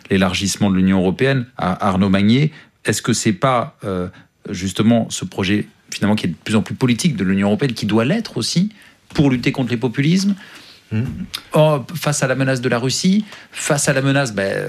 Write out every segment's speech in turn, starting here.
l'élargissement de l'Union européenne, à Arnaud Magnier. Est-ce que c'est pas justement ce projet finalement qui est de plus en plus politique de l'Union européenne, qui doit l'être aussi pour lutter contre les populismes, face à la menace de la Russie, face à la menace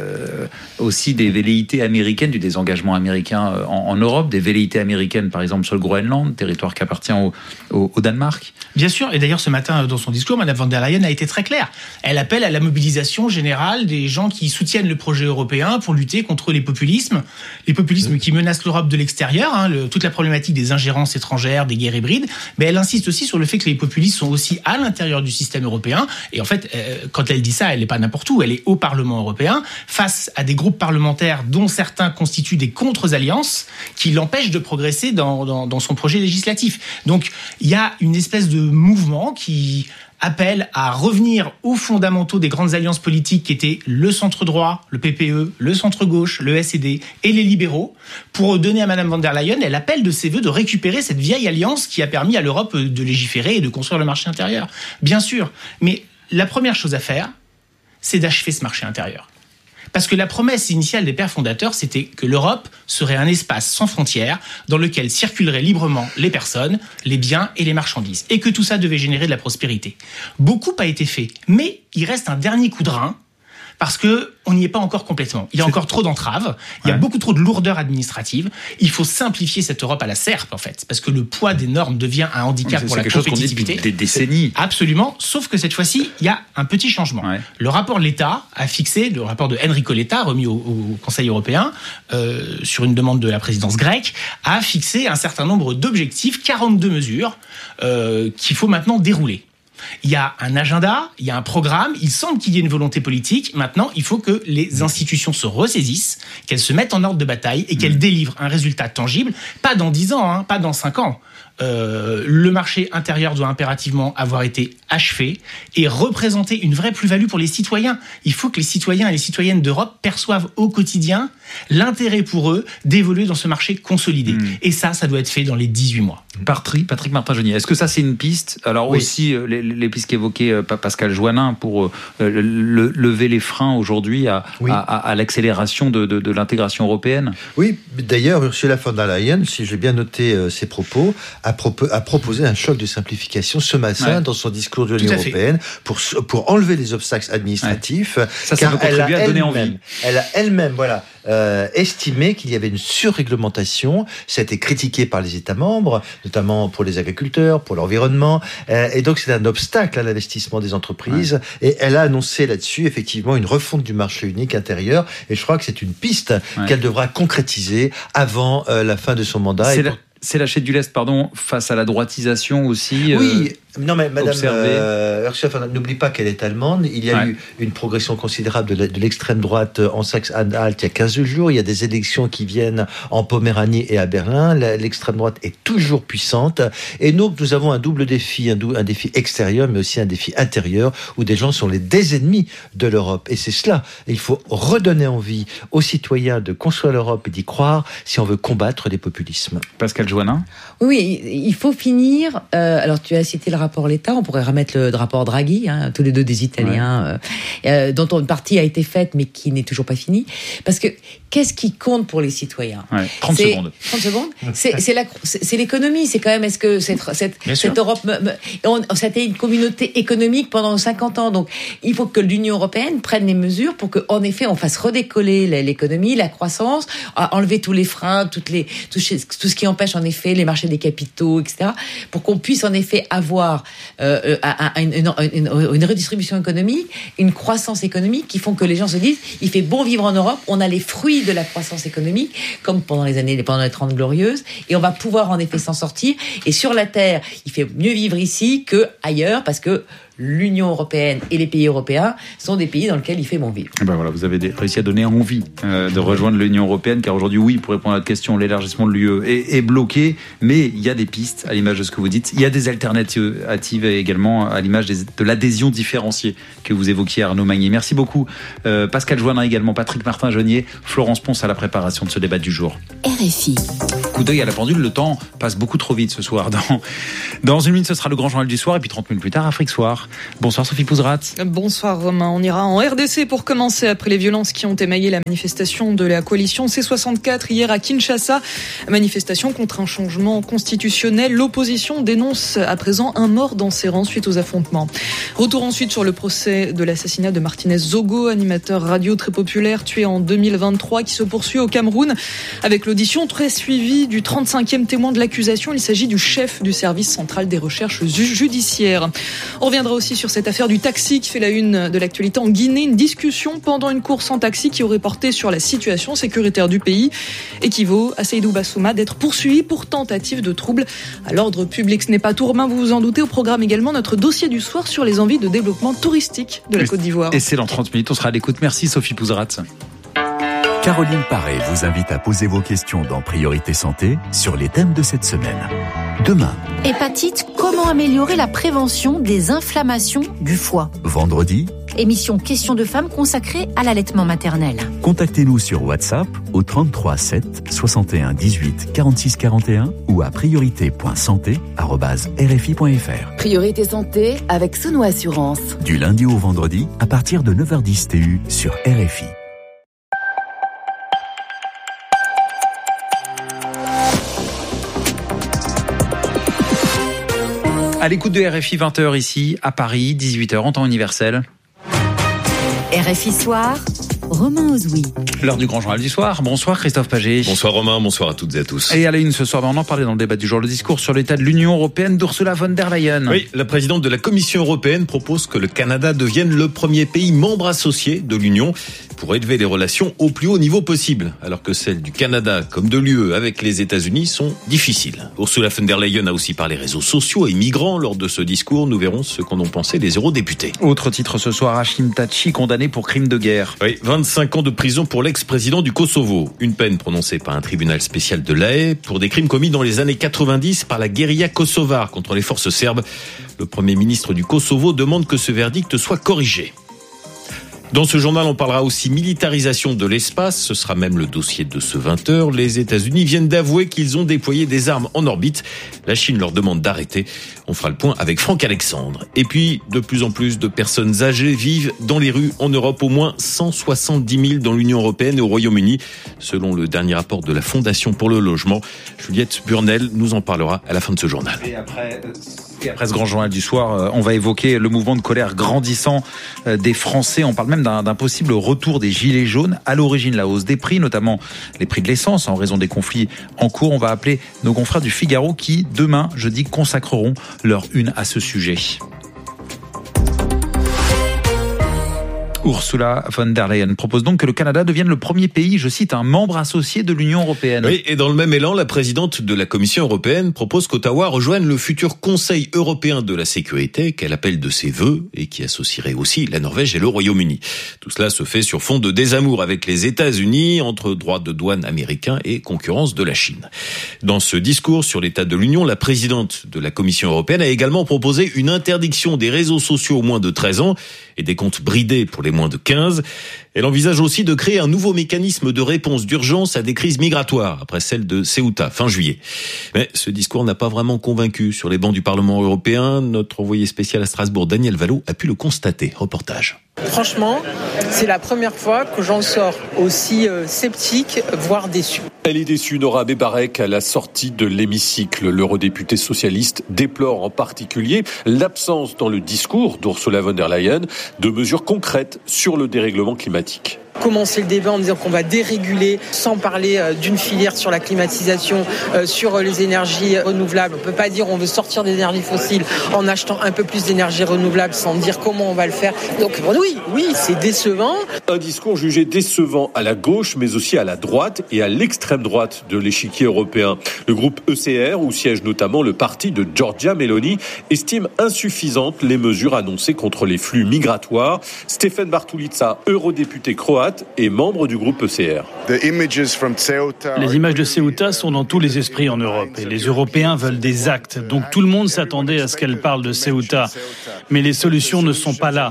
aussi des velléités américaines, du désengagement américain en Europe, des velléités américaines par exemple sur le Groenland, territoire qui appartient au Danemark. Bien sûr, et d'ailleurs ce matin dans son discours, Mme von der Leyen a été très claire. Elle appelle à la mobilisation générale des gens qui soutiennent le projet européen pour lutter contre les populismes qui menacent l'Europe de l'extérieur, toute la problématique des ingérences étrangères, des guerres hybrides, mais elle insiste aussi sur le fait que les populistes sont aussi à l'intérieur du système européen. Et en fait, quand elle dit ça, elle n'est pas n'importe où, elle est au Parlement européen, face à des groupes parlementaires dont certains constituent des contre-alliances qui l'empêchent de progresser dans son projet législatif. Donc, il y a une espèce de mouvement qui appelle à revenir aux fondamentaux des grandes alliances politiques qui étaient le centre-droit, le PPE, le centre-gauche, le SED et les libéraux, pour donner à Mme von der Leyen, elle appelle de ses voeux de récupérer cette vieille alliance qui a permis à l'Europe de légiférer et de construire le marché intérieur. Bien sûr, mais la première chose à faire, c'est d'achever ce marché intérieur. Parce que la promesse initiale des pères fondateurs, c'était que l'Europe serait un espace sans frontières dans lequel circuleraient librement les personnes, les biens et les marchandises. Et que tout ça devait générer de la prospérité. Beaucoup a été fait, mais il reste un dernier coup de rein, parce qu'on n'y est pas encore complètement. Il y a encore trop d'entraves, il y a beaucoup trop de lourdeur administrative. Il faut simplifier cette Europe à la serpe, en fait, parce que le poids des normes devient un handicap pour la compétitivité. C'est quelque chose qu'on dit depuis des décennies. Absolument, sauf que cette fois-ci, il y a un petit changement. Ouais. Le rapport Letta a fixé, le rapport de Enrico Letta, remis au Conseil européen, sur une demande de la présidence grecque, a fixé un certain nombre d'objectifs, 42 mesures, qu'il faut maintenant dérouler. Il y a un agenda, il y a un programme, il semble qu'il y ait une volonté politique. Maintenant, il faut que les institutions se ressaisissent, qu'elles se mettent en ordre de bataille et qu'elles délivrent un résultat tangible, pas dans 10 ans, pas dans 5 ans. Le marché intérieur doit impérativement avoir été achevé et représenter une vraie plus-value pour les citoyens. Il faut que les citoyens et les citoyennes d'Europe perçoivent au quotidien l'intérêt pour eux d'évoluer dans ce marché consolidé. Et ça doit être fait dans les 18 mois. Patrick Martin-Genier, est-ce que ça c'est une piste ? Alors oui. Aussi les pistes qu'évoquait Pascal Joannin pour lever les freins aujourd'hui à l'accélération de l'intégration européenne ? Oui, d'ailleurs Ursula von der Leyen, si j'ai bien noté ses propos, a proposé un choc de simplification ce matin dans son discours de l'Union européenne pour enlever les obstacles administratifs. Ça peut contribuer à donner envie. Elle a elle-même, estimé qu'il y avait une surréglementation. Ça a été critiqué par les États membres, notamment pour les agriculteurs, pour l'environnement. Et donc, c'est un obstacle à l'investissement des entreprises. Ouais. Et elle a annoncé là-dessus, effectivement, une refonte du marché unique intérieur. Et je crois que c'est une piste qu'elle devra concrétiser avant la fin de son mandat. C'est lâcher du lest, face à la droitisation aussi. Oui, non mais Madame Ursula, n'oublie pas qu'elle est allemande. Il y a eu une progression considérable de l'extrême droite en Saxe-Anhalt il y a 15 jours. Il y a des élections qui viennent en Poméranie et à Berlin. L'extrême droite est toujours puissante. Et donc nous avons un double défi, un défi extérieur, mais aussi un défi intérieur, où des gens sont des ennemis de l'Europe. Et c'est cela. Il faut redonner envie aux citoyens de construire l'Europe et d'y croire si on veut combattre les populismes. Pascal Joannin ? Oui, il faut finir. Alors tu as cité le rapport Letta, on pourrait remettre le rapport Draghi, tous les deux des Italiens, dont une partie a été faite mais qui n'est toujours pas finie. Parce que qu'est-ce qui compte pour les citoyens ? 30 secondes. 30 secondes. C'est l'économie. C'est quand même, est-ce que cette Europe, ça a été une communauté économique pendant 50 ans. Donc il faut que l'Union européenne prenne les mesures pour qu'en effet on fasse redécoller l'économie, la croissance, enlever tous les freins, tout ce qui empêche en effet les marchés des capitaux, etc. Pour qu'on puisse en effet avoir une redistribution économique, une croissance économique qui font que les gens se disent il fait bon vivre en Europe, on a les fruits de la croissance économique comme pendant les 30 glorieuses et on va pouvoir en effet s'en sortir. Et sur la terre, il fait mieux vivre ici que ailleurs parce que l'Union européenne et les pays européens sont des pays dans lesquels il fait bon vivre. Vous avez réussi à donner envie de rejoindre l'Union européenne, car aujourd'hui, oui, pour répondre à votre question, l'élargissement de l'UE est bloqué, mais il y a des pistes, à l'image de ce que vous dites. Il y a des alternatives également, à l'image de l'adhésion différenciée que vous évoquiez, Arnaud Magnier. Merci beaucoup, Pascal Joannin également, Patrick Martin-Genier, Florence Pons à la préparation de ce débat du jour. RFI. coup d'œil à la pendule, le temps passe beaucoup trop vite ce soir. Dans une minute, ce sera le grand journal du soir et puis 30 minutes plus tard, Afrique Soir. Bonsoir Sophie Pouzrat. Bonsoir Romain. On ira en RDC pour commencer après les violences qui ont émaillé la manifestation de la coalition C64 hier à Kinshasa. Manifestation contre un changement constitutionnel. L'opposition dénonce à présent un mort dans ses rangs suite aux affrontements. Retour ensuite sur le procès de l'assassinat de Martinez Zogo, animateur radio très populaire tué en 2023 qui se poursuit au Cameroun avec l'audition très suivie du 35e témoin de l'accusation. Il s'agit du chef du service central des recherches judiciaires. On reviendra aussi sur cette affaire du taxi qui fait la une de l'actualité en Guinée. Une discussion pendant une course en taxi qui aurait porté sur la situation sécuritaire du pays équivaut à Seydou Bassouma d'être poursuivi pour tentative de trouble à l'ordre public. Ce n'est pas tout, Romain, vous vous en doutez. Au programme également notre dossier du soir sur les envies de développement touristique de la Côte d'Ivoire. Et c'est dans 30 minutes, on sera à l'écoute. Merci Sophie Pouzrat. Caroline Paré vous invite à poser vos questions dans Priorité Santé sur les thèmes de cette semaine. Demain. Hépatite, comment améliorer la prévention des inflammations du foie ? Vendredi. Émission Questions de femmes consacrée à l'allaitement maternel. Contactez-nous sur WhatsApp au 33 7 61 18 46 41 ou à priorité.santé@rfi.fr. Priorité Santé avec Sounou Assurance. Du lundi au vendredi à partir de 9h10 TU sur RFI. À l'écoute de RFI, 20h ici, à Paris, 18h en temps universel. RFI Soir, Romain Ozoui. L'heure du grand journal du soir. Bonsoir Christophe Paget. Bonsoir Romain, bonsoir à toutes et à tous. Et à la une ce soir, on en parlait dans le débat du jour, le discours sur l'état de l'Union européenne d'Ursula von der Leyen. Oui, la présidente de la Commission européenne propose que le Canada devienne le premier pays membre associé de l'Union pour élever les relations au plus haut niveau possible, alors que celles du Canada comme de l'UE avec les États-Unis sont difficiles. Ursula von der Leyen a aussi parlé réseaux sociaux et migrants lors de ce discours. Nous verrons ce qu'en ont pensé les eurodéputés. Autre titre ce soir, Hashim Thaçi condamné pour crime de guerre. Oui, 25 ans de prison pour l'ex-président du Kosovo. Une peine prononcée par un tribunal spécial de La Haye pour des crimes commis dans les années 90 par la guérilla kosovare contre les forces serbes. Le premier ministre du Kosovo demande que ce verdict soit corrigé. Dans ce journal, on parlera aussi militarisation de l'espace. Ce sera même le dossier de ce 20h. Les États-Unis viennent d'avouer qu'ils ont déployé des armes en orbite. La Chine leur demande d'arrêter. On fera le point avec Franck Alexandre. Et puis, de plus en plus de personnes âgées vivent dans les rues en Europe. Au moins 170 000 dans l'Union européenne et au Royaume-Uni, selon le dernier rapport de la Fondation pour le logement. Juliette Burnel nous en parlera à la fin de ce journal. Et après ce grand journal du soir, on va évoquer le mouvement de colère grandissant des Français. On parle même d'un possible retour des gilets jaunes. À l'origine, la hausse des prix, notamment les prix de l'essence en raison des conflits en cours. On va appeler nos confrères du Figaro qui, demain, jeudi, consacreront leur une à ce sujet. Ursula von der Leyen propose donc que le Canada devienne le premier pays, je cite, un membre associé de l'Union européenne. Oui, et dans le même élan, la présidente de la Commission européenne propose qu'Ottawa rejoigne le futur Conseil européen de la sécurité qu'elle appelle de ses vœux et qui associerait aussi la Norvège et le Royaume-Uni. Tout cela se fait sur fond de désamour avec les États-Unis entre droits de douane américains et concurrence de la Chine. Dans ce discours sur l'état de l'Union, la présidente de la Commission européenne a également proposé une interdiction des réseaux sociaux aux moins de 13 ans et des comptes bridés pour les moins de 15. Elle envisage aussi de créer un nouveau mécanisme de réponse d'urgence à des crises migratoires, après celle de Ceuta, fin juillet. Mais ce discours n'a pas vraiment convaincu sur les bancs du Parlement européen. Notre envoyé spécial à Strasbourg, Daniel Vallot, a pu le constater. Reportage. Franchement, c'est la première fois que j'en sors aussi sceptique, voire déçu. Elle est déçue, Nora Bebarek, à la sortie de l'hémicycle. L'eurodéputé socialiste déplore en particulier l'absence dans le discours d'Ursula von der Leyen de mesures concrètes sur le dérèglement climatique. Commencer le débat en disant qu'on va déréguler sans parler d'une filière sur la climatisation, sur les énergies renouvelables. On ne peut pas dire on veut sortir des énergies fossiles en achetant un peu plus d'énergie renouvelable sans dire comment on va le faire. Donc oui, c'est décevant. Un discours jugé décevant à la gauche mais aussi à la droite et à l'extrême droite de l'échiquier européen. Le groupe ECR, où siège notamment le parti de Giorgia Meloni, estime insuffisantes les mesures annoncées contre les flux migratoires. Stefan Bartulica, eurodéputé croate, et membre du groupe ECR. Les images de Ceuta sont dans tous les esprits en Europe et les Européens veulent des actes. Donc tout le monde s'attendait à ce qu'elle parle de Ceuta. Mais les solutions ne sont pas là.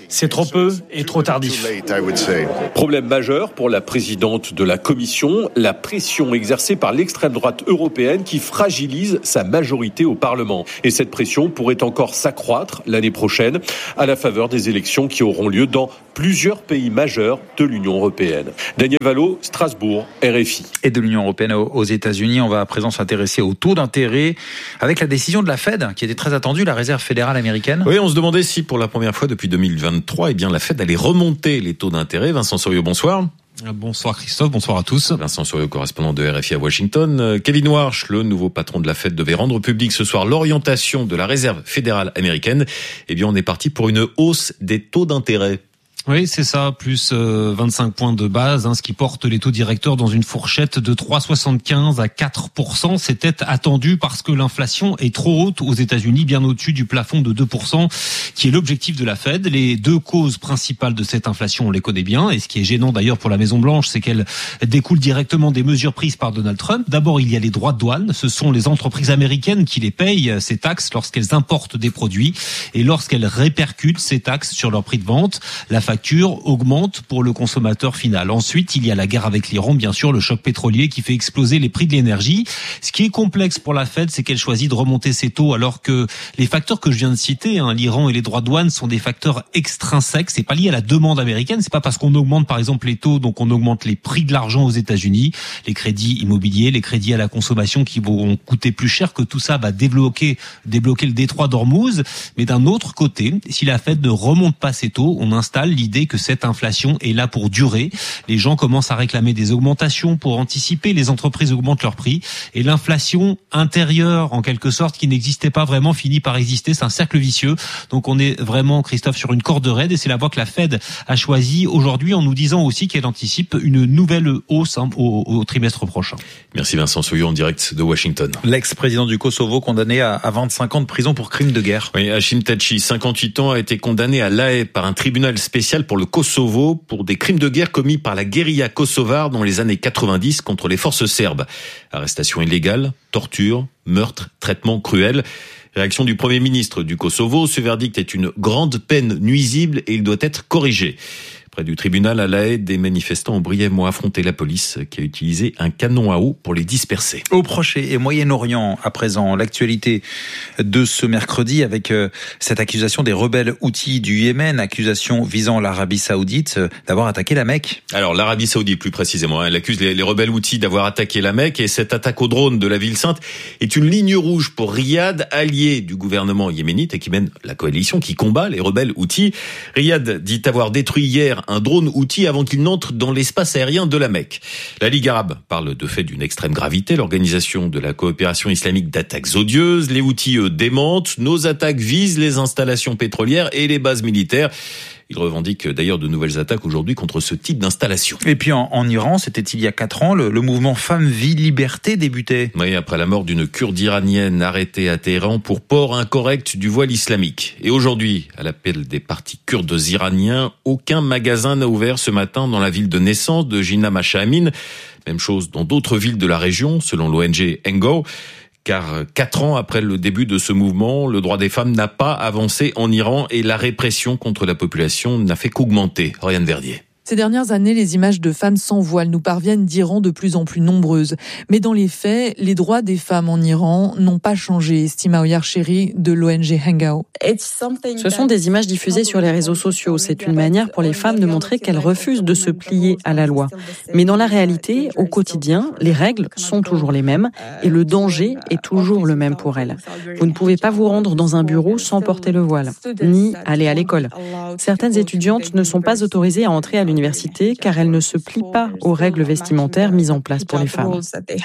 C'est trop peu et trop tardif. Problème majeur pour la présidente de la Commission, la pression exercée par l'extrême droite européenne qui fragilise sa majorité au Parlement. Et cette pression pourrait encore s'accroître l'année prochaine à la faveur des élections qui auront lieu dans plusieurs pays majeurs de l'Union européenne. Daniel Vallot, Strasbourg, RFI. Et de l'Union européenne aux États-Unis, on va à présent s'intéresser au taux d'intérêt avec la décision de la Fed qui était très attendue, la Réserve fédérale américaine. Oui, on se demandait si pour la première fois depuis 2023, la Fed allait remonter les taux d'intérêt. Vincent Soriot, bonsoir. Bonsoir Christophe, bonsoir à tous. Vincent Soriot, correspondant de RFI à Washington. Kevin Warsh, le nouveau patron de la Fed, devait rendre public ce soir l'orientation de la Réserve fédérale américaine. On est parti pour une hausse des taux d'intérêt. Oui, c'est ça, plus 25 points de base, ce qui porte les taux directeurs dans une fourchette de 3,75 à 4%. C'était attendu parce que l'inflation est trop haute aux États-Unis, bien au-dessus du plafond de 2%, qui est l'objectif de la Fed. Les deux causes principales de cette inflation, on les connaît bien, et ce qui est gênant d'ailleurs pour la Maison-Blanche, c'est qu'elle découle directement des mesures prises par Donald Trump. D'abord, il y a les droits de douane. Ce sont les entreprises américaines qui les payent, ces taxes, lorsqu'elles importent des produits et lorsqu'elles répercutent ces taxes sur leur prix de vente. La facture augmente pour le consommateur final. Ensuite, il y a la guerre avec l'Iran, bien sûr, le choc pétrolier qui fait exploser les prix de l'énergie. Ce qui est complexe pour la Fed, c'est qu'elle choisit de remonter ses taux alors que les facteurs que je viens de citer, l'Iran et les droits de douane, sont des facteurs extrinsèques. C'est pas lié à la demande américaine. C'est pas parce qu'on augmente, par exemple, les taux, donc on augmente les prix de l'argent aux États-Unis, les crédits immobiliers, les crédits à la consommation qui vont coûter plus cher, que tout ça va débloquer le détroit d'Ormuz. Mais d'un autre côté, si la Fed ne remonte pas ses taux, on installe l'idée que cette inflation est là pour durer. Les gens commencent à réclamer des augmentations pour anticiper. Les entreprises augmentent leurs prix. Et l'inflation intérieure, en quelque sorte, qui n'existait pas vraiment, finit par exister. C'est un cercle vicieux. Donc on est vraiment, Christophe, sur une corde raide. Et c'est la voie que la Fed a choisie aujourd'hui en nous disant aussi qu'elle anticipe une nouvelle hausse au trimestre prochain. Merci Vincent Souillot en direct de Washington. L'ex-président du Kosovo condamné à 25 ans de prison pour crimes de guerre. Oui, Hashim Thaçi, 58 ans, a été condamné à La Haye par un tribunal spécial pour le Kosovo pour des crimes de guerre commis par la guérilla kosovare dans les années 90 contre les forces serbes. Arrestation illégale, torture, meurtre, traitement cruel. Réaction du Premier ministre du Kosovo, ce verdict est une grande peine nuisible et il doit être corrigé. Près du tribunal à La Haye, des manifestants ont brièvement affronté la police qui a utilisé un canon à eau pour les disperser. Au Proche et Moyen-Orient, à présent, l'actualité de ce mercredi avec cette accusation des rebelles houthis du Yémen, accusation visant l'Arabie Saoudite d'avoir attaqué la Mecque. Alors l'Arabie Saoudite plus précisément, elle accuse les rebelles houthis d'avoir attaqué la Mecque et cette attaque au drone de la ville sainte est une ligne rouge pour Riyad, allié du gouvernement yéménite et qui mène la coalition qui combat les rebelles houthis. Riyad dit avoir détruit hier un drone houthi avant qu'il n'entre dans l'espace aérien de la Mecque. La Ligue arabe parle de fait d'une extrême gravité, l'organisation de la coopération islamique d'attaques odieuses. Les houthis, eux, démentent. Nos attaques visent les installations pétrolières et les bases militaires. Il revendique d'ailleurs de nouvelles attaques aujourd'hui contre ce type d'installation. Et puis en Iran, c'était il y a 4 ans, le mouvement Femmes, Vie, Liberté débutait. Oui, après la mort d'une Kurde iranienne arrêtée à Téhéran pour port incorrect du voile islamique. Et aujourd'hui, à l'appel des partis kurdes iraniens, aucun magasin n'a ouvert ce matin dans la ville de naissance de Gina Mahsa Amini. Même chose dans d'autres villes de la région, selon l'ONG Engo. Car 4 ans après le début de ce mouvement, le droit des femmes n'a pas avancé en Iran et la répression contre la population n'a fait qu'augmenter. Oriane Verdier. Ces dernières années, les images de femmes sans voile nous parviennent d'Iran de plus en plus nombreuses. Mais dans les faits, les droits des femmes en Iran n'ont pas changé, estime Aoyar Chéri de l'ONG Hangao. Ce sont des images diffusées sur les réseaux sociaux. C'est une manière pour les femmes de montrer qu'elles refusent de se plier à la loi. Mais dans la réalité, au quotidien, les règles sont toujours les mêmes et le danger est toujours le même pour elles. Vous ne pouvez pas vous rendre dans un bureau sans porter le voile, ni aller à l'école. Certaines étudiantes ne sont pas autorisées à entrer à l'université car elles ne se plient pas aux règles vestimentaires mises en place pour les femmes.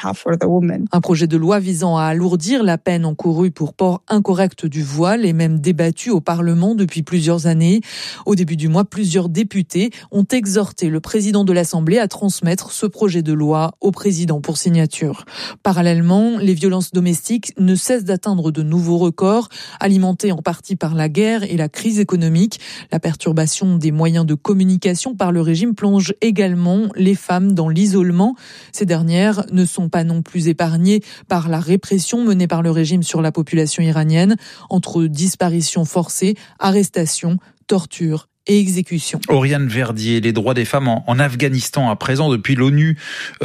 Un projet de loi visant à alourdir la peine encourue pour port incorrect du voile est même débattu au Parlement depuis plusieurs années. Au début du mois, plusieurs députés ont exhorté le président de l'Assemblée à transmettre ce projet de loi au président pour signature. Parallèlement, les violences domestiques ne cessent d'atteindre de nouveaux records, alimentés en partie par la guerre et la crise économique. La perturbation des moyens de communication par le régime plonge également les femmes dans l'isolement. Ces dernières ne sont pas non plus épargnées par la répression menée par le régime sur la population iranienne, entre disparitions forcées, arrestations, tortures et exécutions. Oriane Verdier, les droits des femmes en Afghanistan à présent. Depuis l'ONU,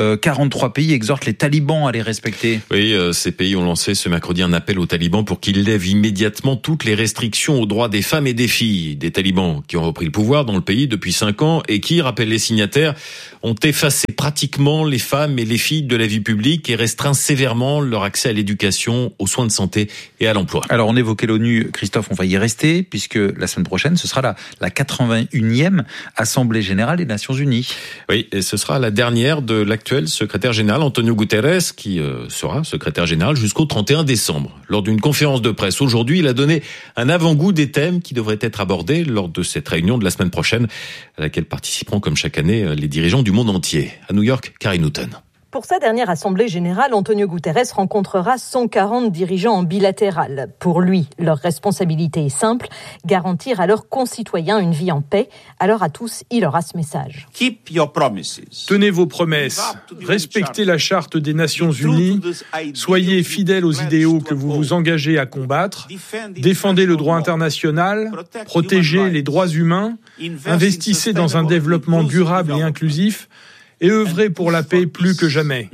43 pays exhortent les talibans à les respecter. Oui, ces pays ont lancé ce mercredi un appel aux talibans pour qu'ils lèvent immédiatement toutes les restrictions aux droits des femmes et des filles. Des talibans qui ont repris le pouvoir dans le pays depuis 5 ans et qui, rappellent les signataires, ont effacé pratiquement les femmes et les filles de la vie publique et restreint sévèrement leur accès à l'éducation, aux soins de santé et à l'emploi. Alors on évoquait l'ONU, Christophe, on va y rester puisque la semaine prochaine, ce sera la 81e Assemblée Générale des Nations Unies. Oui, et ce sera la dernière de l'actuel secrétaire général Antonio Guterres qui sera secrétaire général jusqu'au 31 décembre. Lors d'une conférence de presse aujourd'hui, il a donné un avant-goût des thèmes qui devraient être abordés lors de cette réunion de la semaine prochaine à laquelle participeront comme chaque année les dirigeants du monde entier. À New York, Carrie Newton. Pour sa dernière assemblée générale, Antonio Guterres rencontrera 140 dirigeants en bilatéral. Pour lui, leur responsabilité est simple, garantir à leurs concitoyens une vie en paix. Alors à tous, il aura ce message. Tenez vos promesses, respectez la charte des Nations Unies, soyez fidèles aux idéaux que vous vous engagez à combattre, défendez le droit international, protégez les droits humains, investissez dans un développement durable et inclusif, et œuvrer pour la paix plus que jamais.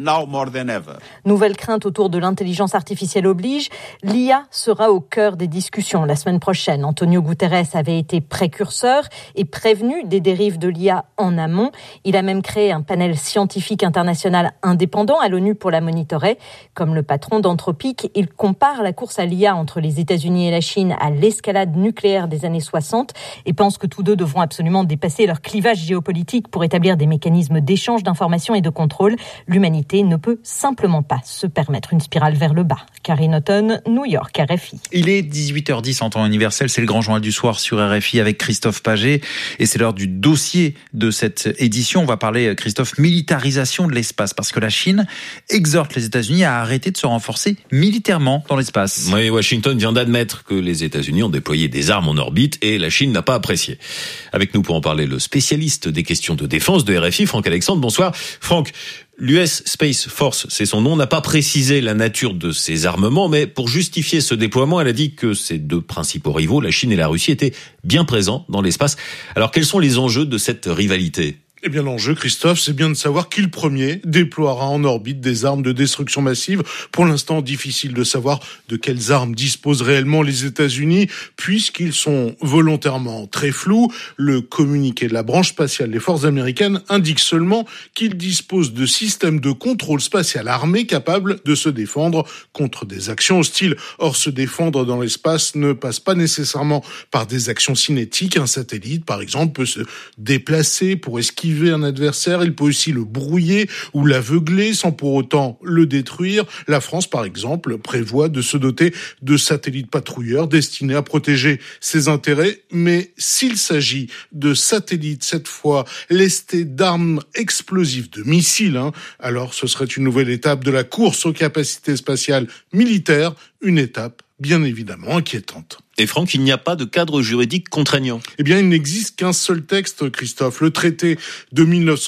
Nouvelle crainte autour de l'intelligence artificielle oblige, l'IA sera au cœur des discussions la semaine prochaine. Antonio Guterres avait été précurseur et prévenu des dérives de l'IA en amont. Il a même créé un panel scientifique international indépendant à l'ONU pour la monitorer. Comme le patron d'Anthropic, il compare la course à l'IA entre les États-Unis et la Chine à l'escalade nucléaire des années 60 et pense que tous deux devront absolument dépasser leur clivage géopolitique pour établir des mécanismes d'échange d'information et de contrôle. L'humanité ne peut simplement pas se permettre une spirale vers le bas. Carrie Newton, New York, RFI. Il est 18h10 en temps universel, c'est le grand journal du soir sur RFI avec Christophe Paget et c'est l'heure du dossier de cette édition. On va parler, Christophe, militarisation de l'espace parce que la Chine exhorte les États-Unis à arrêter de se renforcer militairement dans l'espace. Oui, Washington vient d'admettre que les États-Unis ont déployé des armes en orbite et la Chine n'a pas apprécié. Avec nous pour en parler, le spécialiste des questions de défense de RFI, Franck Alexandre. Bonsoir. Franck, l'US Space Force, c'est son nom, n'a pas précisé la nature de ses armements, mais pour justifier ce déploiement, elle a dit que ses deux principaux rivaux, la Chine et la Russie, étaient bien présents dans l'espace. Alors quels sont les enjeux de cette rivalité ? Eh bien, l'enjeu, Christophe, c'est bien de savoir qui le premier déploiera en orbite des armes de destruction massive. Pour l'instant, difficile de savoir de quelles armes disposent réellement les États-Unis, puisqu'ils sont volontairement très flous. Le communiqué de la branche spatiale des forces américaines indique seulement qu'ils disposent de systèmes de contrôle spatial armés capables de se défendre contre des actions hostiles. Or, se défendre dans l'espace ne passe pas nécessairement par des actions cinétiques. Un satellite, par exemple, peut se déplacer pour esquiver un adversaire, il peut aussi le brouiller ou l'aveugler sans pour autant le détruire. La France, par exemple, prévoit de se doter de satellites patrouilleurs destinés à protéger ses intérêts. Mais s'il s'agit de satellites, cette fois lestés d'armes explosives, de missiles, alors ce serait une nouvelle étape de la course aux capacités spatiales militaires, une étape bien évidemment inquiétante. Et Franck, il n'y a pas de cadre juridique contraignant. Eh bien, il n'existe qu'un seul texte, Christophe. Le traité de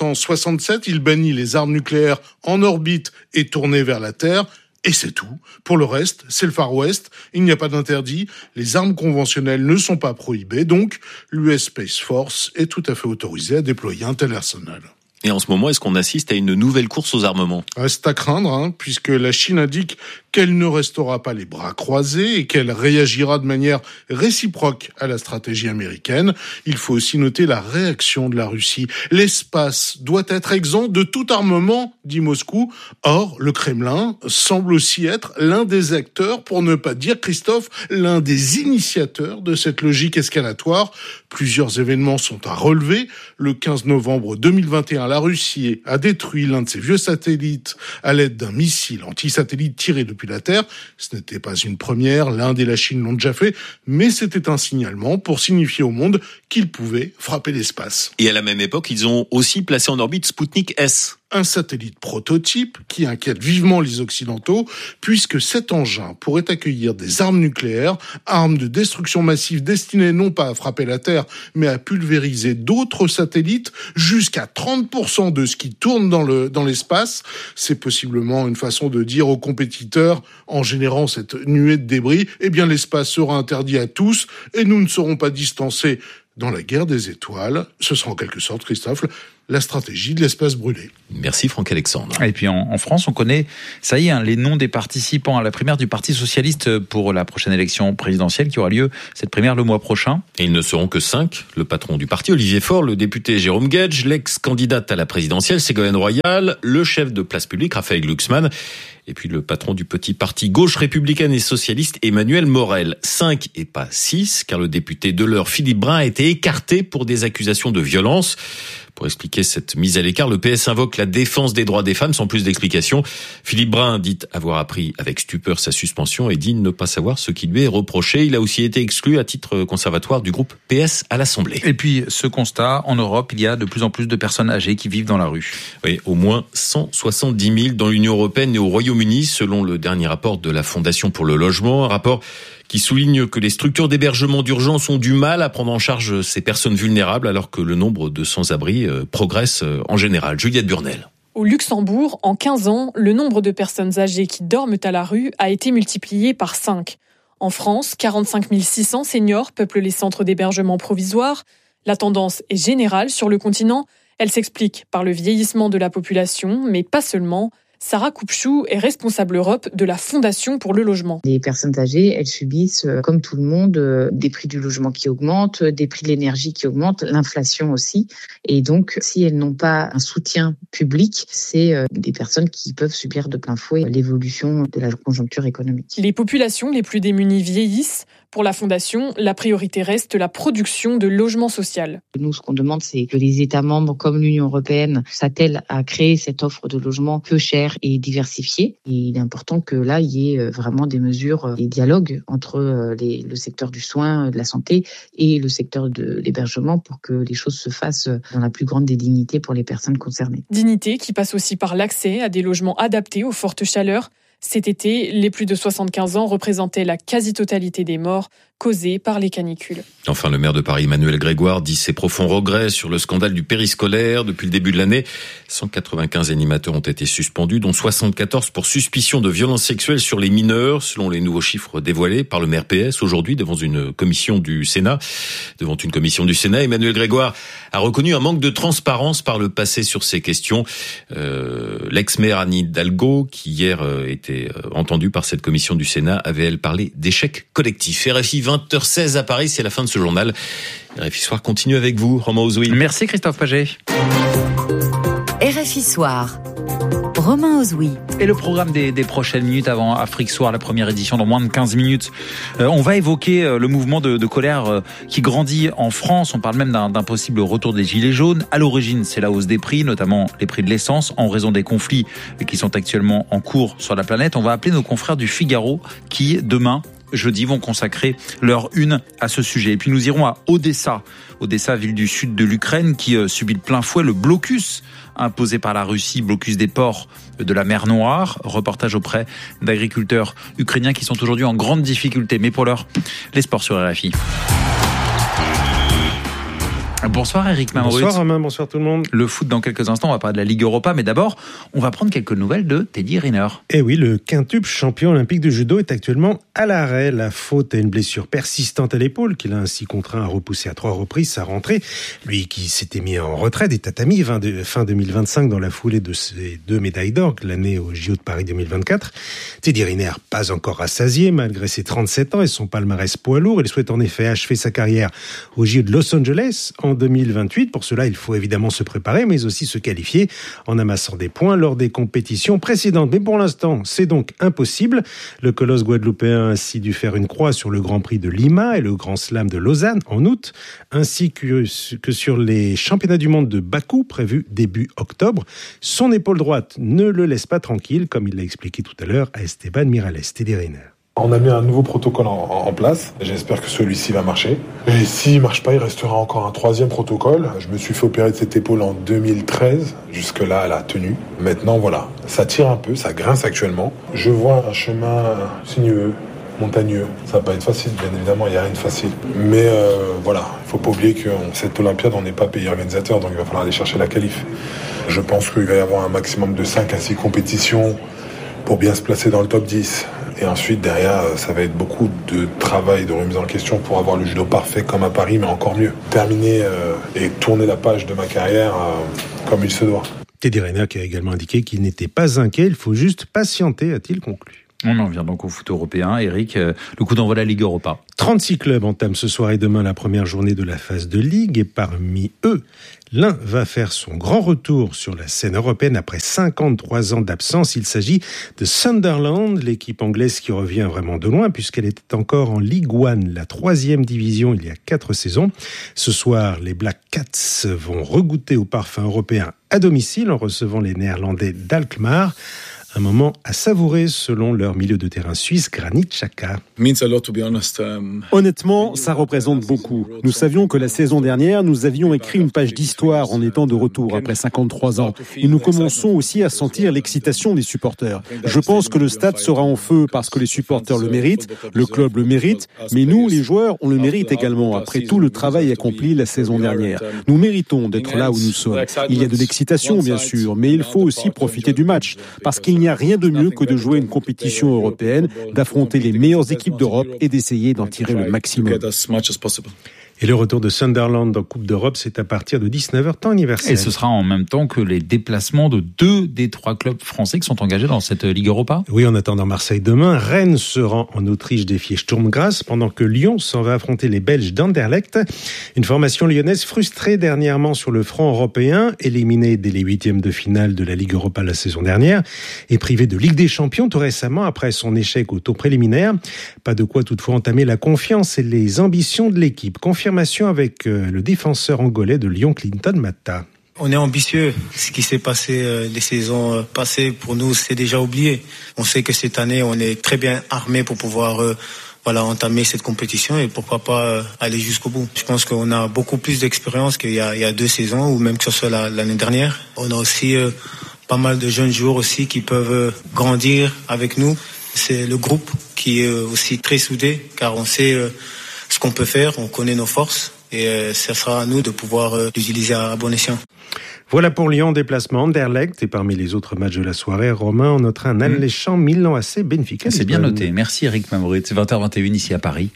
1967, il bannit les armes nucléaires en orbite et tournées vers la Terre. Et c'est tout. Pour le reste, c'est le Far West. Il n'y a pas d'interdit. Les armes conventionnelles ne sont pas prohibées. Donc, l'US Space Force est tout à fait autorisée à déployer un tel arsenal. Et en ce moment, est-ce qu'on assiste à une nouvelle course aux armements ? Reste à craindre, puisque la Chine indique qu'elle ne restera pas les bras croisés et qu'elle réagira de manière réciproque à la stratégie américaine. Il faut aussi noter la réaction de la Russie. L'espace doit être exempt de tout armement, dit Moscou. Or, le Kremlin semble aussi être l'un des acteurs, pour ne pas dire, Christophe, l'un des initiateurs de cette logique escalatoire. Plusieurs événements sont à relever. Le 15 novembre 2021, la Russie a détruit l'un de ses vieux satellites à l'aide d'un missile anti-satellite tiré depuis la Terre. Ce n'était pas une première, l'Inde et la Chine l'ont déjà fait, mais c'était un signalement pour signifier au monde qu'ils pouvaient frapper l'espace. Et à la même époque, ils ont aussi placé en orbite Sputnik S. Un satellite prototype qui inquiète vivement les Occidentaux, puisque cet engin pourrait accueillir des armes nucléaires, armes de destruction massive destinées non pas à frapper la Terre, mais à pulvériser d'autres satellites, jusqu'à 30% de ce qui tourne dans l'espace. C'est possiblement une façon de dire aux compétiteurs, en générant cette nuée de débris, eh bien l'espace sera interdit à tous et nous ne serons pas distancés dans la guerre des étoiles. Ce sera en quelque sorte, Christophe, la stratégie de l'espace brûlé. Merci Franck-Alexandre. Et puis en France, on connaît, ça y est, les noms des participants à la primaire du Parti Socialiste pour la prochaine élection présidentielle qui aura lieu, cette primaire, le mois prochain. Et ils ne seront que 5. Le patron du parti, Olivier Faure, le député Jérôme Guedj, l'ex-candidate à la présidentielle, Ségolène Royal, le chef de Place Publique, Raphaël Glucksmann, et puis le patron du petit parti gauche républicaine et socialiste, Emmanuel Morel. 5 et pas 6, car le député de l'Eure, Philippe Brun, a été écarté pour des accusations de violence. Pour expliquer cette mise à l'écart, le PS invoque la défense des droits des femmes sans plus d'explications. Philippe Brun dit avoir appris avec stupeur sa suspension et dit ne pas savoir ce qui lui est reproché. Il a aussi été exclu à titre conservatoire du groupe PS à l'Assemblée. Et puis ce constat, en Europe, il y a de plus en plus de personnes âgées qui vivent dans la rue. Oui, au moins 170 000 dans l'Union européenne et au Royaume-Uni, selon le dernier rapport de la Fondation pour le logement. Un rapport qui souligne que les structures d'hébergement d'urgence ont du mal à prendre en charge ces personnes vulnérables alors que le nombre de sans-abri progresse en général. Juliette Burnel. Au Luxembourg, en 15 ans, le nombre de personnes âgées qui dorment à la rue a été multiplié par 5. En France, 45 600 seniors peuplent les centres d'hébergement provisoires. La tendance est générale sur le continent. Elle s'explique par le vieillissement de la population, mais pas seulement. Sarah Koupchou est responsable Europe de la Fondation pour le logement. Les personnes âgées, elles subissent, comme tout le monde, des prix du logement qui augmentent, des prix de l'énergie qui augmentent, l'inflation aussi. Et donc, si elles n'ont pas un soutien public, c'est des personnes qui peuvent subir de plein fouet l'évolution de la conjoncture économique. Les populations les plus démunies vieillissent. Pour la Fondation, la priorité reste la production de logements sociaux. Nous, ce qu'on demande, c'est que les États membres, comme l'Union européenne, s'attellent à créer cette offre de logement peu chère et diversifiée. Et il est important que là, il y ait vraiment des mesures, des dialogues entre le secteur du soin, de la santé et le secteur de l'hébergement pour que les choses se fassent dans la plus grande des dignités pour les personnes concernées. Dignité qui passe aussi par l'accès à des logements adaptés aux fortes chaleurs. Cet été, les plus de 75 ans représentaient la quasi-totalité des morts causées par les canicules. Enfin, le maire de Paris, Emmanuel Grégoire, dit ses profonds regrets sur le scandale du périscolaire. Depuis le début de l'année, 195 animateurs ont été suspendus, dont 74 pour suspicion de violences sexuelles sur les mineurs, selon les nouveaux chiffres dévoilés par le maire PS aujourd'hui devant une commission du Sénat. Emmanuel Grégoire a reconnu un manque de transparence par le passé sur ces questions. L'ex-maire Anne Hidalgo, qui hier était entendue par cette commission du Sénat, avait elle parlé d'échec collectif. RFI 20h16 à Paris, c'est la fin de ce journal. RFI Soir continue avec vous, Romain Ozoui. Merci Christophe Paget. RFI Soir. Romain Ozoui. Et le programme des prochaines minutes avant Afrique Soir, la première édition dans moins de 15 minutes. On va évoquer le mouvement de colère qui grandit en France. On parle même d'un possible retour des gilets jaunes. À l'origine, c'est la hausse des prix, notamment les prix de l'essence, en raison des conflits qui sont actuellement en cours sur la planète. On va appeler nos confrères du Figaro qui, demain, jeudi, vont consacrer leur une à ce sujet. Et puis nous irons à Odessa, ville du sud de l'Ukraine, qui subit de plein fouet le blocus imposé par la Russie, blocus des ports de la mer Noire. Reportage auprès d'agriculteurs ukrainiens qui sont aujourd'hui en grande difficulté. Mais pour l'heure, les sports sur RFI. Bonsoir Eric Mamrut. Bonsoir Romain, bonsoir tout le monde. Le foot dans quelques instants, on va parler de la Ligue Europa, mais d'abord, on va prendre quelques nouvelles de Teddy Riner. Eh oui, le quintuple champion olympique de judo est actuellement à l'arrêt. La faute à une blessure persistante à l'épaule, qu'il a ainsi contraint à repousser à 3 reprises sa rentrée. Lui qui s'était mis en retrait des tatamis fin 2025 dans la foulée de ses 2 médailles d'or l'année au JO de Paris 2024. Teddy Riner, pas encore rassasié malgré ses 37 ans et son palmarès poids lourd. Il souhaite en effet achever sa carrière au JO de Los Angeles en 2028. Pour cela, il faut évidemment se préparer, mais aussi se qualifier en amassant des points lors des compétitions précédentes. Mais pour l'instant, c'est donc impossible. Le colosse guadeloupéen a ainsi dû faire une croix sur le Grand Prix de Lima et le Grand Slam de Lausanne en août, ainsi que sur les championnats du monde de Bakou prévus début octobre. Son épaule droite ne le laisse pas tranquille, comme il l'a expliqué tout à l'heure à Esteban Miralles. Teddy Riner. On a mis un nouveau protocole en place. J'espère que celui-ci va marcher. Et s'il ne marche pas, il restera encore un 3e protocole. Je me suis fait opérer de cette épaule en 2013. Jusque-là, elle a tenu. Maintenant, voilà, ça tire un peu, ça grince actuellement. Je vois un chemin sinueux, montagneux. Ça va pas être facile, bien évidemment, il n'y a rien de facile. Mais voilà, il ne faut pas oublier que cette Olympiade, on n'est pas pays organisateur, donc il va falloir aller chercher la qualif. Je pense qu'il va y avoir un maximum de 5 à 6 compétitions pour bien se placer dans le top 10. Et ensuite, derrière, ça va être beaucoup de travail, de remise en question pour avoir le judo parfait comme à Paris, mais encore mieux. Terminer et tourner la page de ma carrière comme il se doit. Teddy Riner qui a également indiqué qu'il n'était pas inquiet, il faut juste patienter, a-t-il conclu. On en vient donc au foot européen. Eric, le coup d'envoi de la Ligue Europa. 36 clubs entament ce soir et demain la première journée de la phase de Ligue et parmi eux, l'un va faire son grand retour sur la scène européenne après 53 ans d'absence. Il s'agit de Sunderland, l'équipe anglaise qui revient vraiment de loin puisqu'elle était encore en Ligue 1, la 3e division il y a 4 saisons. Ce soir, les Black Cats vont regoûter au parfum européen à domicile en recevant les Néerlandais d'Alkmaar. Un moment à savourer selon leur milieu de terrain suisse, Granit Xhaka. Honnêtement, ça représente beaucoup. Nous savions que la saison dernière, nous avions écrit une page d'histoire en étant de retour après 53 ans. Et nous commençons aussi à sentir l'excitation des supporters. Je pense que le stade sera en feu parce que les supporters le méritent, le club le mérite, mais nous, les joueurs, on le mérite également après tout le travail accompli la saison dernière. Nous méritons d'être là où nous sommes. Il y a de l'excitation, bien sûr, mais il faut aussi profiter du match parce qu'il n'y a rien de mieux que de jouer une compétition européenne, d'affronter les meilleures équipes d'Europe et d'essayer d'en tirer le maximum. Et le retour de Sunderland en Coupe d'Europe, c'est à partir de 19h, temps universel. Et ce sera en même temps que les déplacements de 2 des 3 clubs français qui sont engagés dans cette Ligue Europa. Oui, en attendant Marseille demain, Rennes se rend en Autriche défier Sturm Graz, pendant que Lyon s'en va affronter les Belges d'Anderlecht. Une formation lyonnaise frustrée dernièrement sur le front européen, éliminée dès les 8e de finale de la Ligue Europa la saison dernière, et privée de Ligue des Champions tout récemment après son échec au tour préliminaire. Pas de quoi toutefois entamer la confiance et les ambitions de l'équipe. Confirmation avec le défenseur angolais de Lyon, Clinton Mata. On est ambitieux. Ce qui s'est passé les saisons passées, pour nous, c'est déjà oublié. On sait que cette année, on est très bien armé pour pouvoir entamer cette compétition et pourquoi pas aller jusqu'au bout. Je pense qu'on a beaucoup plus d'expérience qu'il y a 2 saisons ou même que ce soit l'année dernière. On a aussi pas mal de jeunes joueurs aussi qui peuvent grandir avec nous. C'est le groupe qui est aussi très soudé car on sait ce qu'on peut faire, on connaît nos forces et ça sera à nous de pouvoir l'utiliser à bon escient. Voilà pour Lyon, déplacement Anderlecht. Et parmi les autres matchs de la soirée, Romain, on notera un alléchant Milan AC Benfica. C'est bien noté. Merci Eric Mamourit. C'est 20h21 ici à Paris.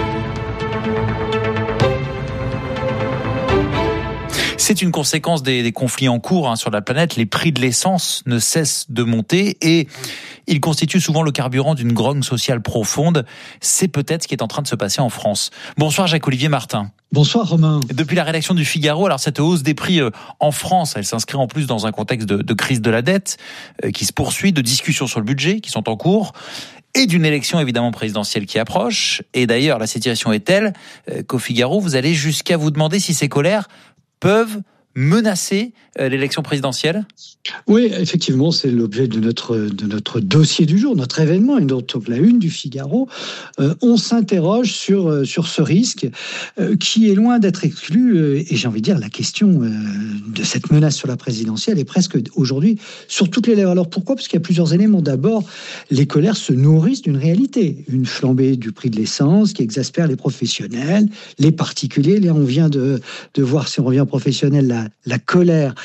C'est une conséquence des conflits en cours sur la planète. Les prix de l'essence ne cessent de monter et ils constituent souvent le carburant d'une grogne sociale profonde. C'est peut-être ce qui est en train de se passer en France. Bonsoir Jacques-Olivier Martin. Bonsoir Romain. Depuis la rédaction du Figaro, alors cette hausse des prix en France, elle s'inscrit en plus dans un contexte de crise de la dette qui se poursuit, de discussions sur le budget qui sont en cours et d'une élection évidemment présidentielle qui approche. Et d'ailleurs, la situation est telle qu'au Figaro, vous allez jusqu'à vous demander si ces colères peuvent menacer l'élection présidentielle ? Oui, effectivement, c'est l'objet de notre dossier du jour, notre événement, et donc la une du Figaro. On s'interroge sur ce risque qui est loin d'être exclu. Et j'ai envie de dire, la question de cette menace sur la présidentielle est presque aujourd'hui sur toutes les lèvres. Alors pourquoi ? Parce qu'il y a plusieurs éléments. D'abord, les colères se nourrissent d'une réalité. Une flambée du prix de l'essence qui exaspère les professionnels, les particuliers. Là, on vient de voir, si on revient aux professionnels, la colère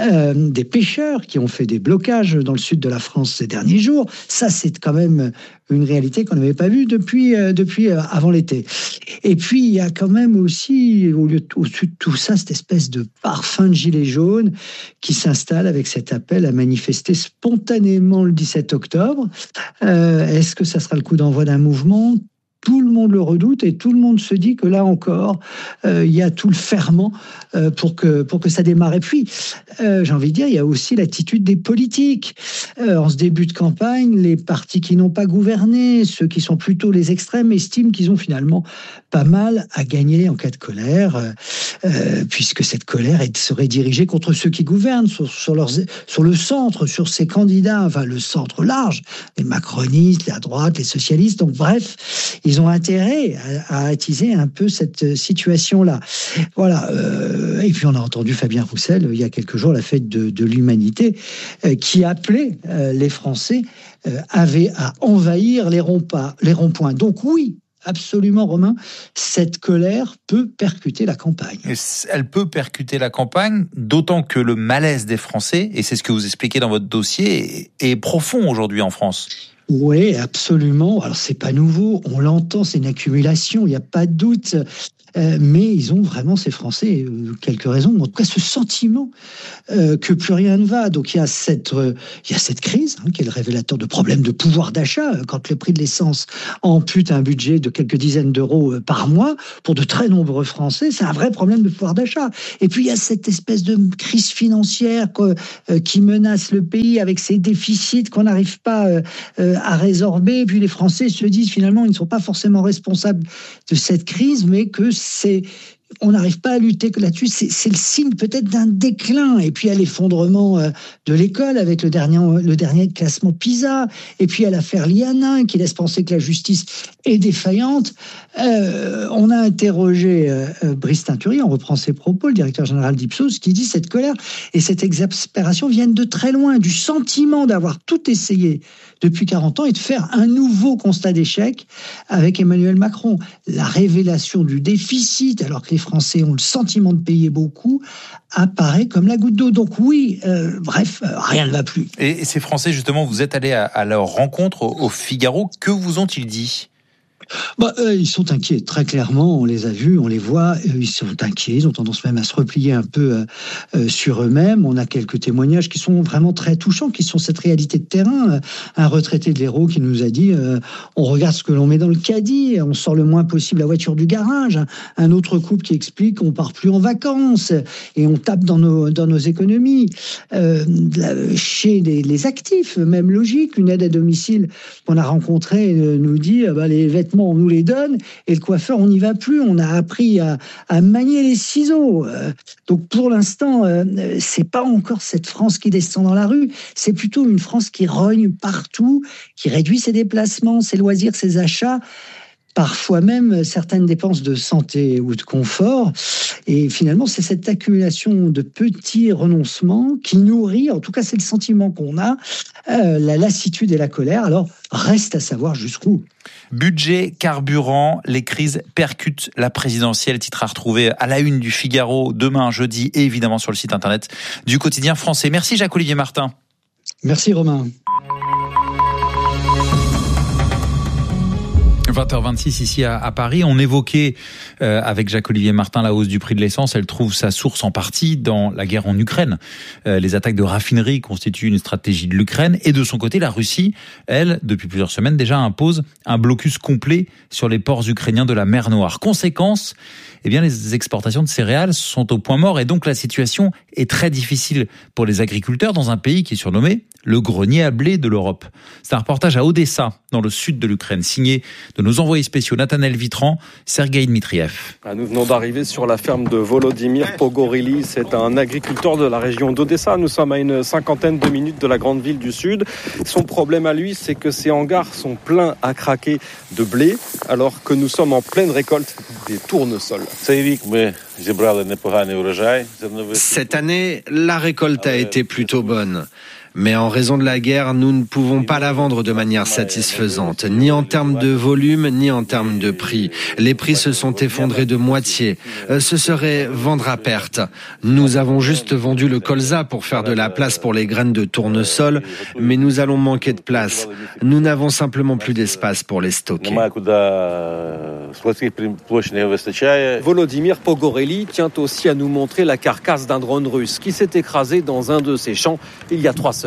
des pêcheurs qui ont fait des blocages dans le sud de la France ces derniers jours. Ça, c'est quand même une réalité qu'on n'avait pas vue depuis avant l'été. Et puis, il y a quand même aussi, au-dessus de tout ça, cette espèce de parfum de gilet jaune qui s'installe avec cet appel à manifester spontanément le 17 octobre. Est-ce que ça sera le coup d'envoi d'un mouvement ? Tout le monde le redoute et tout le monde se dit que là encore, il y a tout le ferment pour que ça démarre. Et puis, j'ai envie de dire, il y a aussi l'attitude des politiques. En ce début de campagne, les partis qui n'ont pas gouverné, ceux qui sont plutôt les extrêmes, estiment qu'ils ont finalement pas mal à gagner en cas de colère, puisque cette colère serait dirigée contre ceux qui gouvernent, sur le centre, sur ces candidats, enfin le centre large, les macronistes, la droite, les socialistes. Donc bref, ils ont intérêt à attiser un peu cette situation-là. Voilà. Et puis on a entendu Fabien Roussel il y a quelques jours, la fête de l'humanité, qui appelait les Français à envahir les ronds-points. Donc oui, absolument, Romain, cette colère peut percuter la campagne. Elle peut percuter la campagne, d'autant que le malaise des Français, et c'est ce que vous expliquez dans votre dossier, est profond aujourd'hui en France. Oui, absolument. Alors, c'est pas nouveau. On l'entend, c'est une accumulation, il n'y a pas de doute. Mais ils ont vraiment, ces Français, quelques raisons, en tout cas ce sentiment que plus rien ne va. Donc il y a cette crise qui est le révélateur de problèmes de pouvoir d'achat. Quand le prix de l'essence ampute un budget de quelques dizaines d'euros par mois, pour de très nombreux Français, c'est un vrai problème de pouvoir d'achat. Et puis il y a cette espèce de crise financière qui menace le pays avec ces déficits qu'on n'arrive pas à résorber. Et puis les Français se disent finalement, ils ne sont pas forcément responsables de cette crise, mais que on n'arrive pas à lutter que là-dessus. C'est le signe peut-être d'un déclin. Et puis il y a l'effondrement de l'école avec le dernier classement PISA. Et puis il y a l'affaire Lianin qui laisse penser que la justice est défaillante. On a interrogé Brice Tinturi, on reprend ses propos, le directeur général d'Ipsos, qui dit cette colère et cette exaspération viennent de très loin, du sentiment d'avoir tout essayé depuis 40 ans et de faire un nouveau constat d'échec avec Emmanuel Macron. La révélation du déficit, alors que les Français ont le sentiment de payer beaucoup, apparaît comme la goutte d'eau. Donc oui, rien ne va plus. Et ces Français, justement, vous êtes allés à leur rencontre au Figaro. Que vous ont-ils dit ? Ils sont inquiets, très clairement, on les a vus, on les voit, ils sont inquiets, ils ont tendance même à se replier un peu sur eux-mêmes. On a quelques témoignages qui sont vraiment très touchants, qui sont cette réalité de terrain. Un retraité de l'Hérault qui nous a dit on regarde ce que l'on met dans le caddie, on sort le moins possible la voiture du garage. Un autre couple qui explique on part plus en vacances et on tape dans nos économies. Chez les actifs, même logique, une aide à domicile qu'on a rencontrée nous dit les vêtements on nous les donne et le coiffeur on n'y va plus, on a appris à manier les ciseaux. Donc pour l'instant c'est pas encore cette France qui descend dans la rue, c'est plutôt une France qui rogne partout, qui réduit ses déplacements, ses loisirs, ses achats, parfois même certaines dépenses de santé ou de confort. Et finalement, c'est cette accumulation de petits renoncements qui nourrit, en tout cas c'est le sentiment qu'on a, la lassitude et la colère. Alors, reste à savoir jusqu'où. Budget, carburant, les crises percutent la présidentielle. Titre à retrouver à la une du Figaro demain, jeudi, et évidemment sur le site internet du Quotidien français. Merci Jacques-Olivier Martin. Merci Romain. 20h26 ici à Paris. On évoquait avec Jacques-Olivier Martin la hausse du prix de l'essence. Elle trouve sa source en partie dans la guerre en Ukraine. Les attaques de raffineries constituent une stratégie de l'Ukraine. Et de son côté, la Russie, elle, depuis plusieurs semaines déjà, impose un blocus complet sur les ports ukrainiens de la mer Noire. Conséquence, les exportations de céréales sont au point mort. Et donc la situation est très difficile pour les agriculteurs dans un pays qui est surnommé le grenier à blé de l'Europe. C'est un reportage à Odessa, dans le sud de l'Ukraine, signé de nos envoyés spéciaux Nathanaël Vitran, Sergueï Dmitriev. Nous venons d'arriver sur la ferme de Volodymyr Pogorely. C'est un agriculteur de la région d'Odessa. Nous sommes à une cinquantaine de minutes de la grande ville du sud. Son problème à lui, c'est que ses hangars sont pleins à craquer de blé, alors que nous sommes en pleine récolte des tournesols. Cette année, la récolte a été plutôt bonne. Mais en raison de la guerre, nous ne pouvons pas la vendre de manière satisfaisante, ni en termes de volume, ni en termes de prix. Les prix se sont effondrés de moitié. Ce serait vendre à perte. Nous avons juste vendu le colza pour faire de la place pour les graines de tournesol, mais nous allons manquer de place. Nous n'avons simplement plus d'espace pour les stocker. Volodymyr Pogorely tient aussi à nous montrer la carcasse d'un drone russe qui s'est écrasé dans un de ses champs il y a 3 semaines.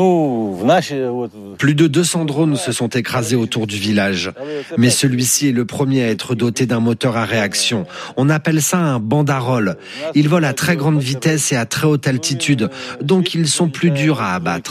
Plus de 200 drones se sont écrasés autour du village. Mais celui-ci est le premier à être doté d'un moteur à réaction. On appelle ça un bandarole. Ils volent à très grande vitesse et à très haute altitude, donc ils sont plus durs à abattre.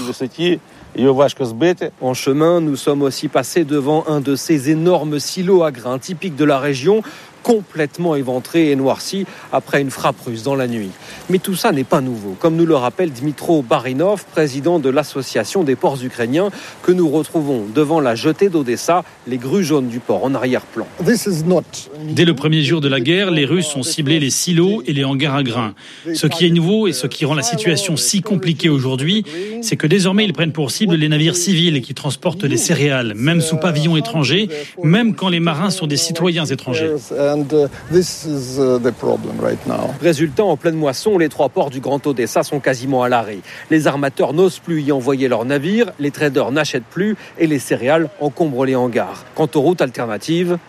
En chemin, nous sommes aussi passés devant un de ces énormes silos à grains typiques de la région, complètement éventré et noirci après une frappe russe dans la nuit. Mais tout ça n'est pas nouveau, comme nous le rappelle Dmitro Barinov, président de l'association des ports ukrainiens, que nous retrouvons devant la jetée d'Odessa, les grues jaunes du port en arrière-plan. Dès le premier jour de la guerre, les Russes ont ciblé les silos et les hangars à grains. Ce qui est nouveau et ce qui rend la situation si compliquée aujourd'hui, c'est que désormais ils prennent pour cible les navires civils qui transportent les céréales, même sous pavillon étranger, même quand les marins sont des citoyens étrangers. Résultat, en pleine moisson, les 3 ports du Grand Odessa sont quasiment à l'arrêt. Les armateurs n'osent plus y envoyer leurs navires, les traders n'achètent plus et les céréales encombrent les hangars. Quant aux routes alternatives,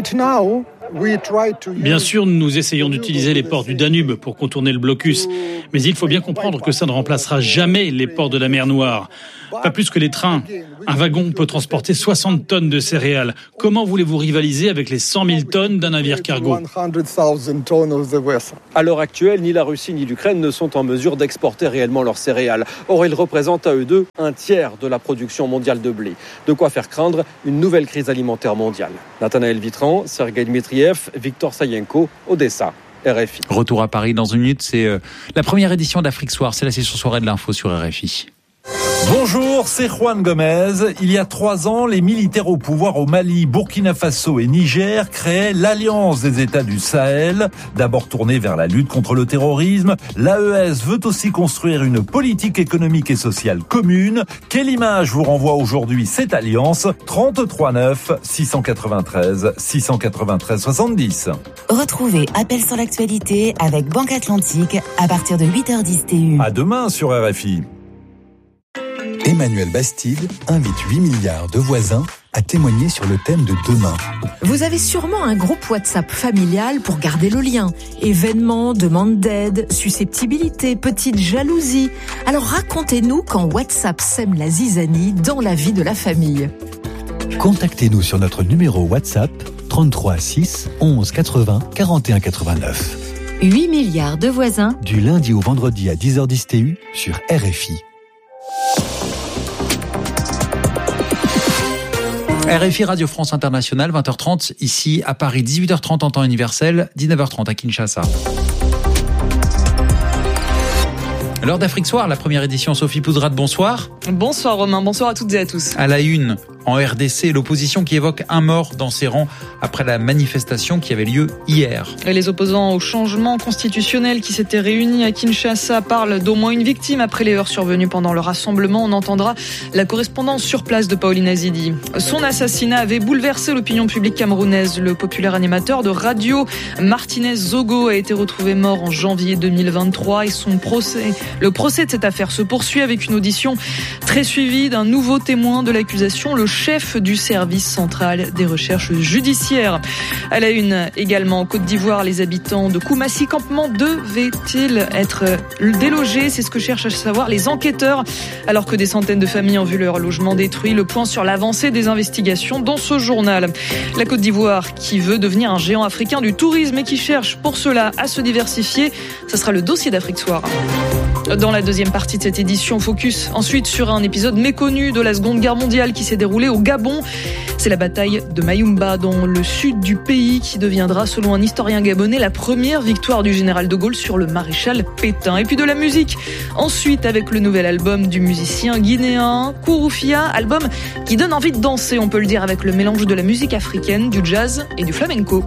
bien sûr, nous essayons d'utiliser les ports du Danube pour contourner le blocus, mais il faut bien comprendre que ça ne remplacera jamais les ports de la mer Noire. Pas plus que les trains. Un wagon peut transporter 60 tonnes de céréales. Comment voulez-vous rivaliser avec les 100 000 tonnes d'un navire cargo ? À l'heure actuelle, ni la Russie ni l'Ukraine ne sont en mesure d'exporter réellement leurs céréales. Or, ils représentent à eux deux un tiers de la production mondiale de blé. De quoi faire craindre une nouvelle crise alimentaire mondiale. Nathanaël Vitran, Sergei Dmitriev, Victor Sayenko, Odessa. RFI. Retour à Paris dans une minute, c'est la première édition d'Afrique Soir, c'est la session soirée de l'info sur RFI. Bonjour, c'est Juan Gomez. Il y a 3 ans, les militaires au pouvoir au Mali, Burkina Faso et Niger créaient l'Alliance des États du Sahel. D'abord tournée vers la lutte contre le terrorisme, l'AES veut aussi construire une politique économique et sociale commune. Quelle image vous renvoie aujourd'hui cette alliance ? 33 9 693 693 70. Retrouvez Appel sur l'actualité avec Banque Atlantique à partir de 8h10 TU. À demain sur RFI. Emmanuel Bastide invite 8 milliards de voisins à témoigner sur le thème de demain. Vous avez sûrement un groupe WhatsApp familial pour garder le lien. Événements, demandes d'aide, susceptibilité, petite jalousie. Alors racontez-nous quand WhatsApp sème la zizanie dans la vie de la famille. Contactez-nous sur notre numéro WhatsApp 33 6 11 80 41 89. 8 milliards de voisins. Du lundi au vendredi à 10h10 TU sur RFI. RFI Radio France Internationale, 20h30 ici à Paris, 18h30 en temps universel, 19h30 à Kinshasa. L'heure d'Afrique Soir, la première édition, Sophie Poudrade, bonsoir. Bonsoir Romain, bonsoir à toutes et à tous. À la une, en RDC, l'opposition qui évoque un mort dans ses rangs après la manifestation qui avait lieu hier. Et les opposants au changement constitutionnel qui s'étaient réunis à Kinshasa parlent d'au moins une victime après les heurts survenus pendant le rassemblement. On entendra la correspondance sur place de Pauline Azidi. Son assassinat avait bouleversé l'opinion publique camerounaise. Le populaire animateur de radio Martinez Zogo a été retrouvé mort en janvier 2023 et le procès de cette affaire se poursuit avec une audition très suivie d'un nouveau témoin de l'accusation, le chef du service central des recherches judiciaires. À la une également en Côte d'Ivoire, les habitants de Koumassi Campement devaient-ils être délogés ? C'est ce que cherchent à savoir les enquêteurs, alors que des centaines de familles ont vu leur logement détruit. Le point sur l'avancée des investigations dans ce journal. La Côte d'Ivoire qui veut devenir un géant africain du tourisme et qui cherche pour cela à se diversifier. Ça sera le dossier d'Afrique Soir. Dans la deuxième partie de cette édition, focus ensuite sur un épisode méconnu de la Seconde Guerre mondiale qui s'est déroulé au Gabon. C'est la bataille de Mayumba dans le sud du pays qui deviendra, selon un historien gabonais, la première victoire du général de Gaulle sur le maréchal Pétain. Et puis de la musique, ensuite avec le nouvel album du musicien guinéen Kouroufia, album qui donne envie de danser, on peut le dire, avec le mélange de la musique africaine, du jazz et du flamenco.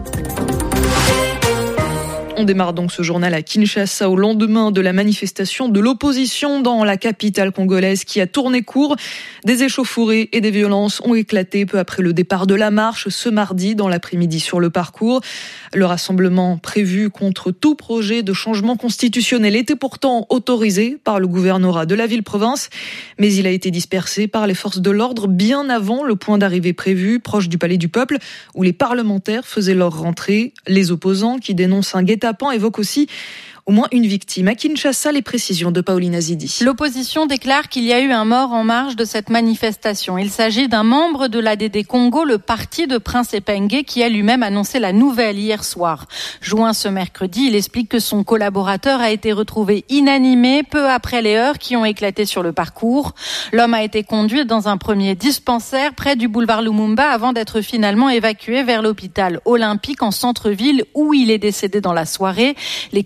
On démarre donc ce journal à Kinshasa au lendemain de la manifestation de l'opposition dans la capitale congolaise qui a tourné court. Des échauffourées et des violences ont éclaté peu après le départ de la marche ce mardi dans l'après-midi sur le parcours. Le rassemblement prévu contre tout projet de changement constitutionnel était pourtant autorisé par le gouvernorat de la ville-province, mais il a été dispersé par les forces de l'ordre bien avant le point d'arrivée prévu, proche du Palais du Peuple, où les parlementaires faisaient leur rentrée. Les opposants qui dénoncent un guet-apens évoquent aussi au moins une victime. À Kinshasa, les précisions de Pauline Azidi. L'opposition déclare qu'il y a eu un mort en marge de cette manifestation. Il s'agit d'un membre de l'ADD Congo, le parti de Prince Epenge, qui a lui-même annoncé la nouvelle hier soir. Joint ce mercredi, il explique que son collaborateur a été retrouvé inanimé peu après les heurts qui ont éclaté sur le parcours. L'homme a été conduit dans un premier dispensaire près du boulevard Lumumba avant d'être finalement évacué vers l'hôpital olympique en centre-ville où il est décédé dans la soirée. Les causes exactes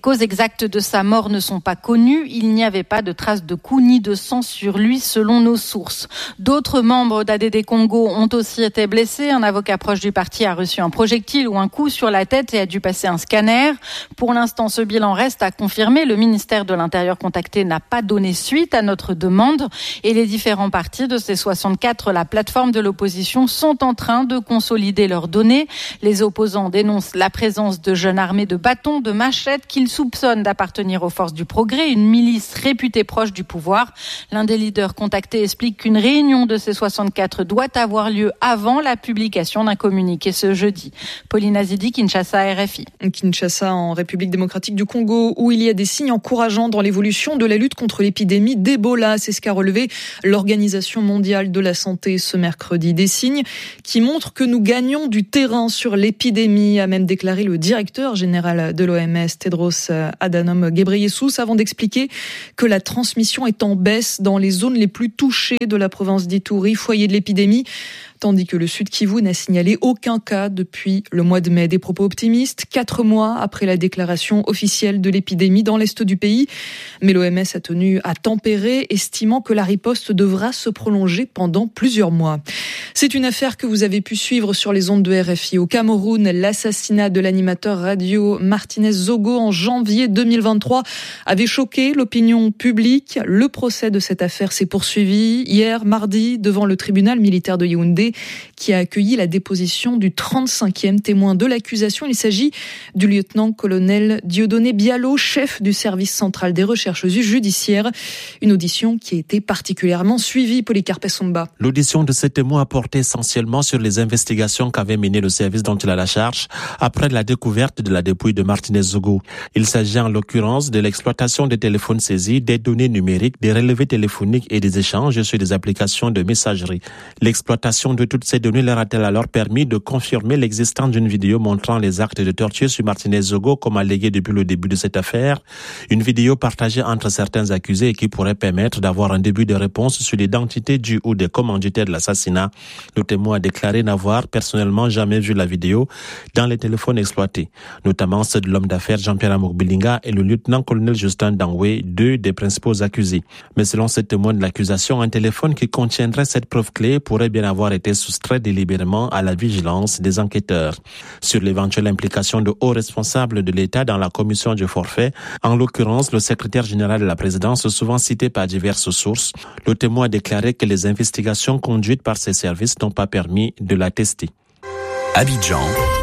exactes de sa mort ne sont pas connus. Il n'y avait pas de traces de coups ni de sang sur lui, selon nos sources. D'autres membres d'ADD Congo ont aussi été blessés. Un avocat proche du parti a reçu un projectile ou un coup sur la tête et a dû passer un scanner. Pour l'instant, ce bilan reste à confirmer. Le ministère de l'Intérieur contacté n'a pas donné suite à notre demande. Et les différents partis de ces 64, la plateforme de l'opposition, sont en train de consolider leurs données. Les opposants dénoncent la présence de jeunes armés de bâtons, de machettes qu'ils soupçonnent d'appartenir aux forces du progrès, une milice réputée proche du pouvoir. L'un des leaders contactés explique qu'une réunion de ces 64 doit avoir lieu avant la publication d'un communiqué ce jeudi. Pauline Azidi, Kinshasa, RFI. Kinshasa, en République démocratique du Congo, où il y a des signes encourageants dans l'évolution de la lutte contre l'épidémie d'Ebola. C'est ce qu'a relevé l'Organisation mondiale de la santé ce mercredi. Des signes qui montrent que nous gagnons du terrain sur l'épidémie, a même déclaré le directeur général de l'OMS, Tedros Adhanom Ghebreyesus, avant d'expliquer que la transmission est en baisse dans les zones les plus touchées de la province d'Ituri, foyer de l'épidémie, tandis que le Sud Kivu n'a signalé aucun cas depuis le mois de mai. Des propos optimistes, 4 mois après la déclaration officielle de l'épidémie dans l'est du pays. Mais l'OMS a tenu à tempérer, estimant que la riposte devra se prolonger pendant plusieurs mois. C'est une affaire que vous avez pu suivre sur les ondes de RFI. Au Cameroun, l'assassinat de l'animateur radio Martinez Zogo en janvier 2023 avait choqué l'opinion publique. Le procès de cette affaire s'est poursuivi hier, mardi, devant le tribunal militaire de Yaoundé, qui a accueilli la déposition du 35e témoin de l'accusation. Il s'agit du lieutenant-colonel Dieudonné Bialo, chef du service central des recherches judiciaires. Une audition qui a été particulièrement suivie, Polycarpe Somba. L'audition de ces témoins a porté essentiellement sur les investigations qu'avait menées le service dont il a la charge après la découverte de la dépouille de Martinez Zogo. Il s'agit en l'occurrence de l'exploitation des téléphones saisis, des données numériques, des relevés téléphoniques et des échanges sur des applications de messagerie. L'exploitation de toutes ces données leur a-t-elle alors permis de confirmer l'existence d'une vidéo montrant les actes de torture sur Martinez Zogo, comme allégué depuis le début de cette affaire? Une vidéo partagée entre certains accusés et qui pourrait permettre d'avoir un début de réponse sur l'identité du ou des commanditaires de l'assassinat. Le témoin a déclaré n'avoir personnellement jamais vu la vidéo dans les téléphones exploités, notamment ceux de l'homme d'affaires Jean-Pierre Amokbilinga et le lieutenant-colonel Justin Dangwe, deux des principaux accusés. Mais selon ce témoin de l'accusation, un téléphone qui contiendrait cette preuve clé pourrait bien avoir été soustrait délibérément à la vigilance des enquêteurs. Sur l'éventuelle implication de hauts responsables de l'État dans la commission du forfait, en l'occurrence le secrétaire général de la présidence, souvent cité par diverses sources, le témoin a déclaré que les investigations conduites par ses services n'ont pas permis de l'attester. Abidjan,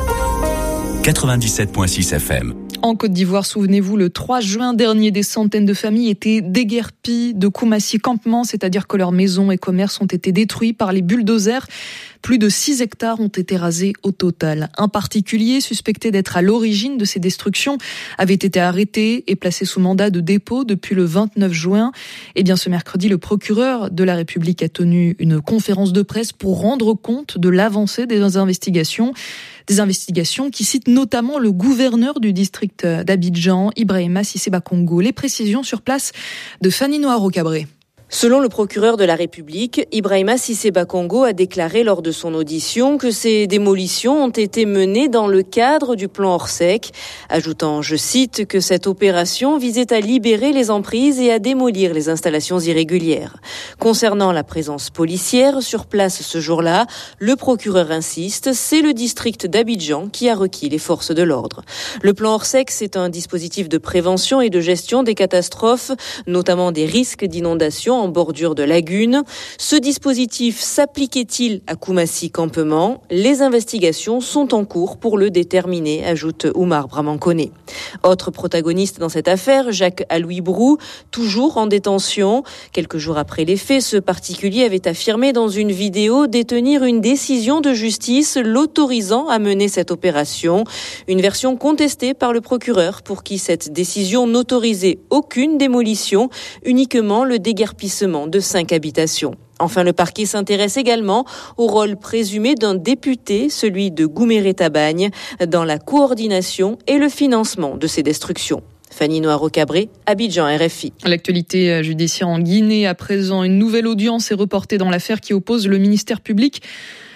97.6 FM. En Côte d'Ivoire, souvenez-vous, le 3 juin dernier, des centaines de familles étaient déguerpies de Koumassi Campement, c'est-à-dire que leurs maisons et commerces ont été détruits par les bulldozers. Plus de 6 hectares ont été rasés au total. Un particulier suspecté d'être à l'origine de ces destructions avait été arrêté et placé sous mandat de dépôt depuis le 29 juin. Eh bien, ce mercredi, le procureur de la République a tenu une conférence de presse pour rendre compte de l'avancée des investigations. Des investigations qui citent notamment le gouverneur du district d'Abidjan, Ibrahima Cissé Bakongo. Les précisions sur place de Fanny Noiro-Cabré. Selon le procureur de la République, Ibrahima Cissé Bakongo a déclaré lors de son audition que ces démolitions ont été menées dans le cadre du plan Orsec, ajoutant, je cite, que cette opération visait à libérer les emprises et à démolir les installations irrégulières. Concernant la présence policière sur place ce jour-là, le procureur insiste, c'est le district d'Abidjan qui a requis les forces de l'ordre. Le plan Orsec, c'est un dispositif de prévention et de gestion des catastrophes, notamment des risques d'inondation en bordure de lagunes. Ce dispositif s'appliquait-il à Koumassi Campement? Les investigations sont en cours pour le déterminer, ajoute Oumar Bramankone. Autre protagoniste dans cette affaire, Jacques Aloui Brou, toujours en détention. Quelques jours après les faits, ce particulier avait affirmé dans une vidéo détenir une décision de justice l'autorisant à mener cette opération. Une version contestée par le procureur pour qui cette décision n'autorisait aucune démolition, uniquement le déguerpissement de 5 habitations. Enfin, le parquet s'intéresse également au rôle présumé d'un député, celui de Gouméré Tabagne, dans la coordination et le financement de ces destructions. Fanny Noiro-Cabré, Abidjan, RFI. L'actualité judiciaire en Guinée, à présent, une nouvelle audience est reportée dans l'affaire qui oppose le ministère public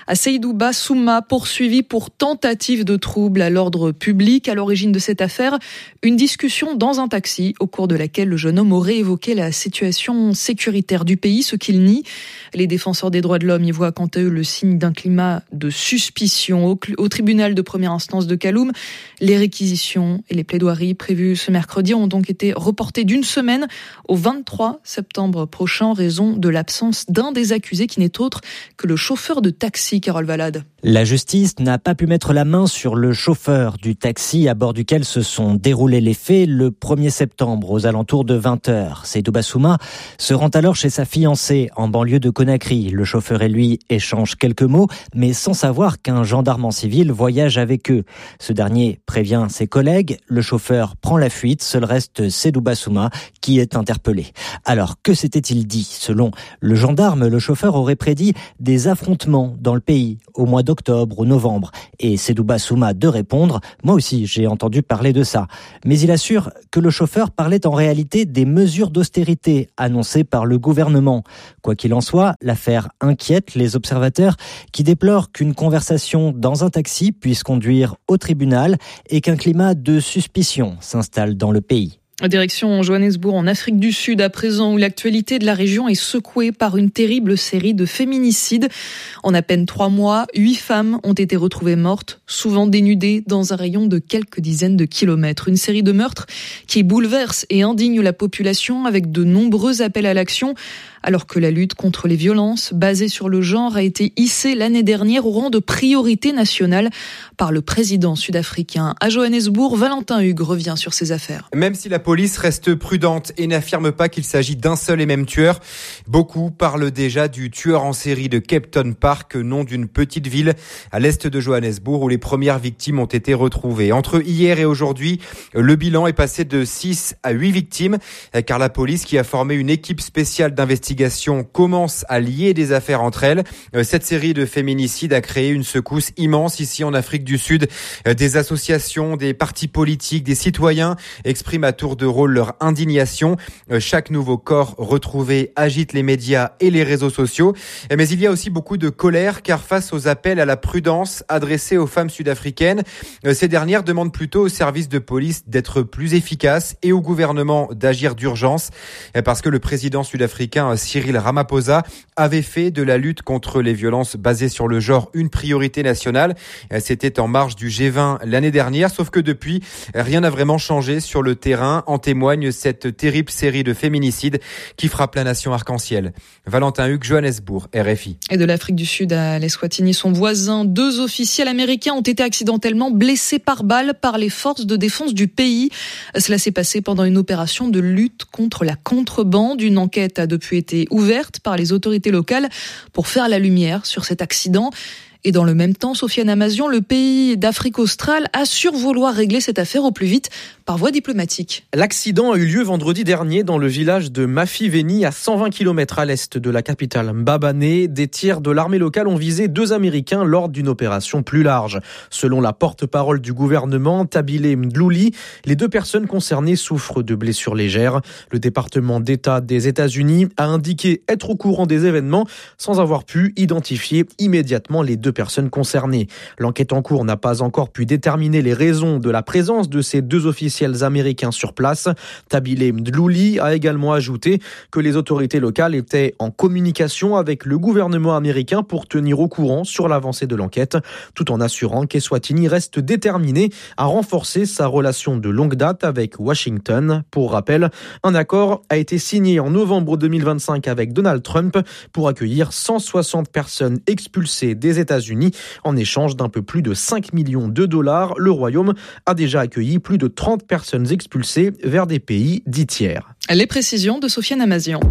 à Seydou Bassouma, poursuivi pour tentative de trouble à l'ordre public. À l'origine de cette affaire, une discussion dans un taxi au cours de laquelle le jeune homme aurait évoqué la situation sécuritaire du pays, ce qu'il nie. Les défenseurs des droits de l'homme y voient quant à eux le signe d'un climat de suspicion. Au tribunal de première instance de Kaloum, les réquisitions et les plaidoiries prévues ce mercredi ont donc été reportées d'une semaine au 23 septembre prochain en raison de l'absence d'un des accusés qui n'est autre que le chauffeur de taxi, Carole Valade. La justice n'a pas pu mettre la main sur le chauffeur du taxi à bord duquel se sont déroulés les faits le 1er septembre aux alentours de 20h. Seydou Bassouma se rend alors chez sa fiancée en banlieue de Conakry. Le chauffeur et lui échangent quelques mots, mais sans savoir qu'un gendarme en civil voyage avec eux. Ce dernier prévient ses collègues, le chauffeur prend la fuite, seul reste Seydou Bassouma qui est interpellé. Alors, que s'était-il dit ? Selon le gendarme, le chauffeur aurait prédit des affrontements dans le pays au mois d'octobre ou novembre. Et Seydou Bassouma de répondre « Moi aussi, j'ai entendu parler de ça ». Mais il assure que le chauffeur parlait en réalité des mesures d'austérité annoncées par le gouvernement. Quoi qu'il en soit, l'affaire inquiète les observateurs qui déplorent qu'une conversation dans un taxi puisse conduire au tribunal et qu'un climat de suspicion s'installe dans le pays. Direction Johannesburg en Afrique du Sud à présent où l'actualité de la région est secouée par une terrible série de féminicides. En à peine 3 mois, 8 femmes ont été retrouvées mortes, souvent dénudées dans un rayon de quelques dizaines de kilomètres. Une série de meurtres qui bouleverse et indigne la population avec de nombreux appels à l'action. Alors que la lutte contre les violences basées sur le genre a été hissée l'année dernière au rang de priorité nationale par le président sud-africain. À Johannesburg, Valentin Hugues revient sur ces affaires. Même si la police reste prudente et n'affirme pas qu'il s'agit d'un seul et même tueur, beaucoup parlent déjà du tueur en série de Kempton Park, nom d'une petite ville à l'est de Johannesburg où les premières victimes ont été retrouvées. Entre hier et aujourd'hui, le bilan est passé de 6 à 8 victimes car la police qui a formé une équipe spéciale d'investigation commence à lier des affaires entre elles. Cette série de féminicides a créé une secousse immense ici en Afrique du Sud. Des associations, des partis politiques, des citoyens expriment à tour de rôle leur indignation. Chaque nouveau corps retrouvé agite les médias et les réseaux sociaux. Mais il y a aussi beaucoup de colère car face aux appels à la prudence adressés aux femmes sud-africaines, ces dernières demandent plutôt aux services de police d'être plus efficaces et au gouvernement d'agir d'urgence parce que le président sud-africain Cyril Ramaphosa avait fait de la lutte contre les violences basées sur le genre une priorité nationale. C'était en marge du G20 l'année dernière, sauf que depuis, rien n'a vraiment changé sur le terrain. En témoigne cette terrible série de féminicides qui frappe la nation arc-en-ciel. Valentin Hugues, Johannesburg, RFI. Et de l'Afrique du Sud à l'Eswatini, son voisin, 2 officiels américains ont été accidentellement blessés par balle par les forces de défense du pays. Cela s'est passé pendant une opération de lutte contre la contrebande. Une enquête a depuis été ouverte par les autorités locales pour faire la lumière sur cet accident. Et dans le même temps, Sofiane Amazian, le pays d'Afrique australe, assure vouloir régler cette affaire au plus vite par voie diplomatique. L'accident a eu lieu vendredi dernier dans le village de Mafiveni, à 120 km à l'est de la capitale Mbabane. Des tirs de l'armée locale ont visé 2 Américains lors d'une opération plus large. Selon la porte-parole du gouvernement, Tabile Mdlouli, les 2 personnes concernées souffrent de blessures légères. Le département d'État des États-Unis a indiqué être au courant des événements sans avoir pu identifier immédiatement les 2 personnes concernées. L'enquête en cours n'a pas encore pu déterminer les raisons de la présence de ces 2 officiels américains sur place. Tabile Mdlouli a également ajouté que les autorités locales étaient en communication avec le gouvernement américain pour tenir au courant sur l'avancée de l'enquête, tout en assurant qu'Eswatini reste déterminé à renforcer sa relation de longue date avec Washington. Pour rappel, un accord a été signé en novembre 2025 avec Donald Trump pour accueillir 160 personnes expulsées des États-Unis en échange d'un peu plus de 5 millions de dollars. Le Royaume a déjà accueilli plus de 30 personnes expulsées vers des pays dits tiers. Les précisions de Sofiane Amazian.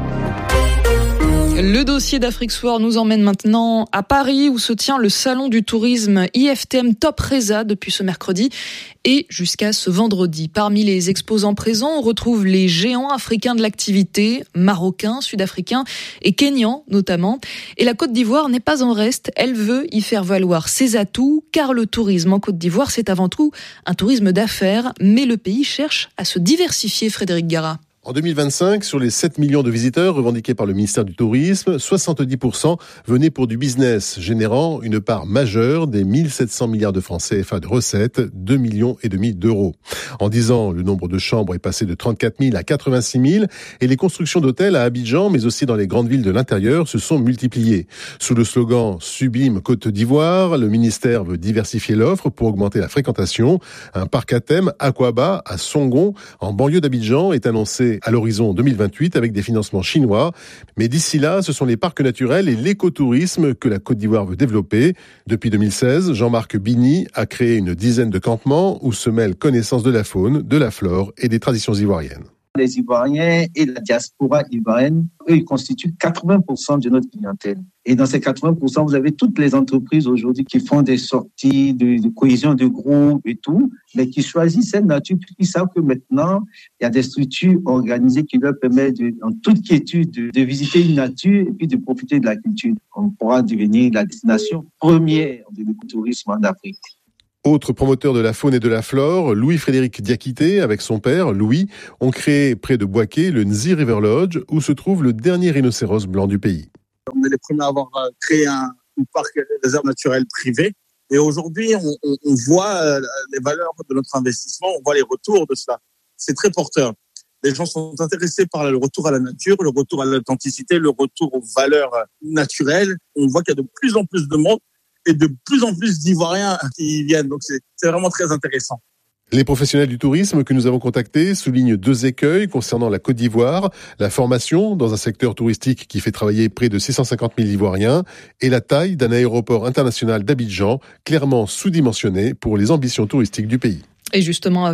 Le dossier d'Afrique Soir nous emmène maintenant à Paris où se tient le salon du tourisme IFTM Top Reza depuis ce mercredi et jusqu'à ce vendredi. Parmi les exposants présents, on retrouve les géants africains de l'activité, marocains, sud-africains et kenyans notamment. Et la Côte d'Ivoire n'est pas en reste, elle veut y faire valoir ses atouts car le tourisme en Côte d'Ivoire c'est avant tout un tourisme d'affaires, mais le pays cherche à se diversifier, Frédéric Gara. En 2025, sur les 7 millions de visiteurs revendiqués par le ministère du Tourisme, 70% venaient pour du business, générant une part majeure des 1700 milliards de francs CFA de recettes, 2,5 millions d'euros. En 10 ans, le nombre de chambres est passé de 34 000 à 86 000 et les constructions d'hôtels à Abidjan, mais aussi dans les grandes villes de l'intérieur, se sont multipliées. Sous le slogan « Sublime Côte d'Ivoire », le ministère veut diversifier l'offre pour augmenter la fréquentation. Un parc à thème Aquaba à Songon, en banlieue d'Abidjan, est annoncé à l'horizon 2028 avec des financements chinois. Mais d'ici là, ce sont les parcs naturels et l'écotourisme que la Côte d'Ivoire veut développer. Depuis 2016, Jean-Marc Bini a créé une dizaine de campements où se mêlent connaissance de la faune, de la flore et des traditions ivoiriennes. Les Ivoiriens et la diaspora ivoirienne, eux, ils constituent 80% de notre clientèle. Et dans ces 80%, vous avez toutes les entreprises aujourd'hui qui font des sorties de cohésion de groupe et tout, mais qui choisissent cette nature puisqu'ils savent que maintenant, il y a des structures organisées qui leur permettent, en toute quiétude, de visiter une nature et puis de profiter de la culture. On pourra devenir la destination première de l'écotourisme en Afrique. Autre promoteur de la faune et de la flore, Louis-Frédéric Diakité, avec son père, Louis, ont créé près de Boaké le Nzi River Lodge, où se trouve le dernier rhinocéros blanc du pays. On est les premiers à avoir créé un parc réserve naturelle privé. Et aujourd'hui, on voit les valeurs de notre investissement, on voit les retours de cela. C'est très porteur. Les gens sont intéressés par le retour à la nature, le retour à l'authenticité, le retour aux valeurs naturelles. On voit qu'il y a de plus en plus de monde et de plus en plus d'Ivoiriens qui y viennent. Donc c'est vraiment très intéressant. Les professionnels du tourisme que nous avons contactés soulignent 2 écueils concernant la Côte d'Ivoire, la formation dans un secteur touristique qui fait travailler près de 650 000 Ivoiriens et la taille d'un aéroport international d'Abidjan, clairement sous-dimensionné pour les ambitions touristiques du pays. Et justement,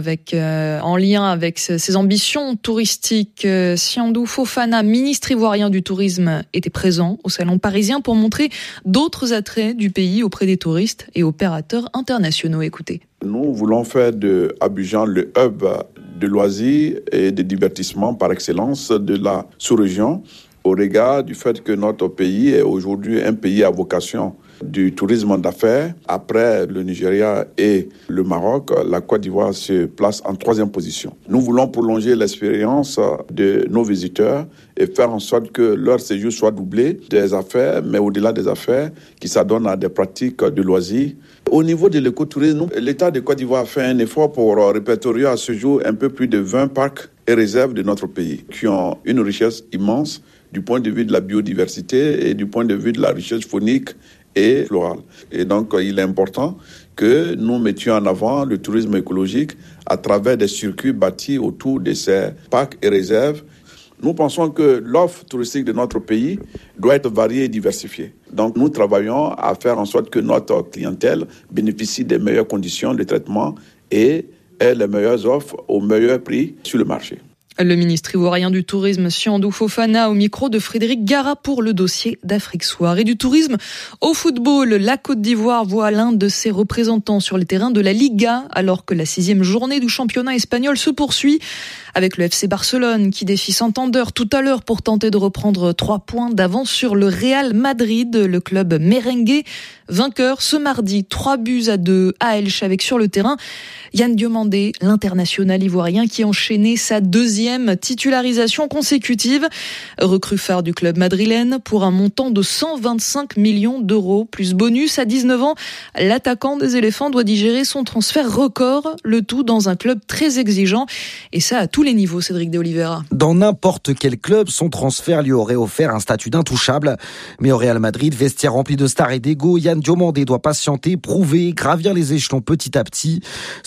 en lien avec ses ambitions touristiques, Siandou Fofana, ministre ivoirien du tourisme, était présent au Salon parisien pour montrer d'autres attraits du pays auprès des touristes et opérateurs internationaux. Écoutez. Nous voulons faire de Abidjan le hub de loisirs et de divertissement par excellence de la sous-région, au regard du fait que notre pays est aujourd'hui un pays à vocation du tourisme d'affaires. Après le Nigeria et le Maroc, la Côte d'Ivoire se place en 3e position. Nous voulons prolonger l'expérience de nos visiteurs et faire en sorte que leur séjour soit doublé des affaires, mais au-delà des affaires, qui s'adonnent à des pratiques de loisirs. Au niveau de l'écotourisme, l'État de Côte d'Ivoire fait un effort pour répertorier à ce jour un peu plus de 20 parcs et réserves de notre pays, qui ont une richesse immense du point de vue de la biodiversité et du point de vue de la richesse faunique et florale. Et donc, il est important que nous mettions en avant le tourisme écologique à travers des circuits bâtis autour de ces parcs et réserves. Nous pensons que l'offre touristique de notre pays doit être variée et diversifiée. Donc, nous travaillons à faire en sorte que notre clientèle bénéficie des meilleures conditions de traitement et ait les meilleures offres au meilleur prix sur le marché. Le ministre ivoirien du tourisme, Siandou Fofana, au micro de Frédéric Gara pour le dossier d'Afrique Soir. Et du tourisme au football, la Côte d'Ivoire voit l'un de ses représentants sur les terrains de la Liga, alors que la 6e journée du championnat espagnol se poursuit avec le FC Barcelone qui défie Santander tout à l'heure pour tenter de reprendre 3 points d'avance sur le Real Madrid, le club merengue, vainqueur ce mardi 3-2 à Elche avec sur le terrain Yann Diomandé, l'international ivoirien qui a enchaîné sa 2e titularisation consécutive. Recrue phare du club madrilène pour un montant de 125 millions d'euros plus bonus. À 19 ans, l'attaquant des éléphants doit digérer son transfert record, le tout dans un club très exigeant. Et ça à tous les niveaux, Cédric de Oliveira. Dans n'importe quel club, son transfert lui aurait offert un statut d'intouchable. Mais au Real Madrid, vestiaire rempli de stars et d'ego, Yann Diomandé doit patienter, prouver, gravir les échelons petit à petit.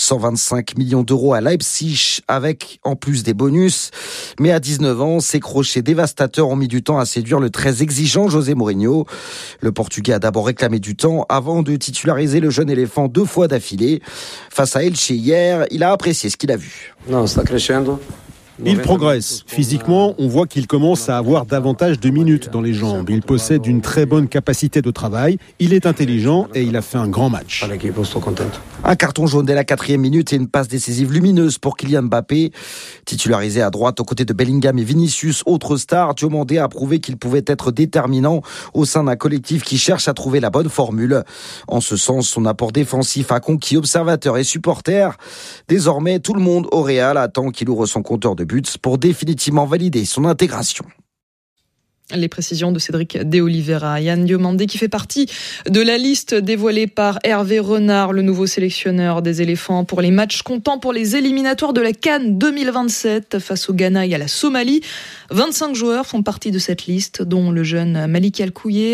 125 millions d'euros à Leipzig avec en plus des bonus. Mais à 19 ans, ses crochets dévastateurs ont mis du temps à séduire le très exigeant José Mourinho. Le Portugais a d'abord réclamé du temps avant de titulariser le jeune éléphant 2 fois d'affilée. Face à Elche hier, il a apprécié ce qu'il a vu. Non, ça crescendo. Il progresse. Physiquement, on voit qu'il commence à avoir davantage de minutes dans les jambes. Il possède une très bonne capacité de travail. Il est intelligent et il a fait un grand match. Un carton jaune dès la 4e minute et une passe décisive lumineuse pour Kylian Mbappé. Titularisé à droite aux côtés de Bellingham et Vinicius, autre star, Diomandé a prouvé qu'il pouvait être déterminant au sein d'un collectif qui cherche à trouver la bonne formule. En ce sens, son apport défensif a conquis observateurs et supporters. Désormais, tout le monde au Real attend qu'il ouvre son compteur de de buts pour définitivement valider son intégration. Les précisions de Cédric De Oliveira. Yann Diomandé qui fait partie de la liste dévoilée par Hervé Renard, le nouveau sélectionneur des éléphants pour les matchs comptant pour les éliminatoires de la CAN 2027 face au Ghana et à la Somalie. 25 joueurs font partie de cette liste, dont le jeune Malik Alkouye.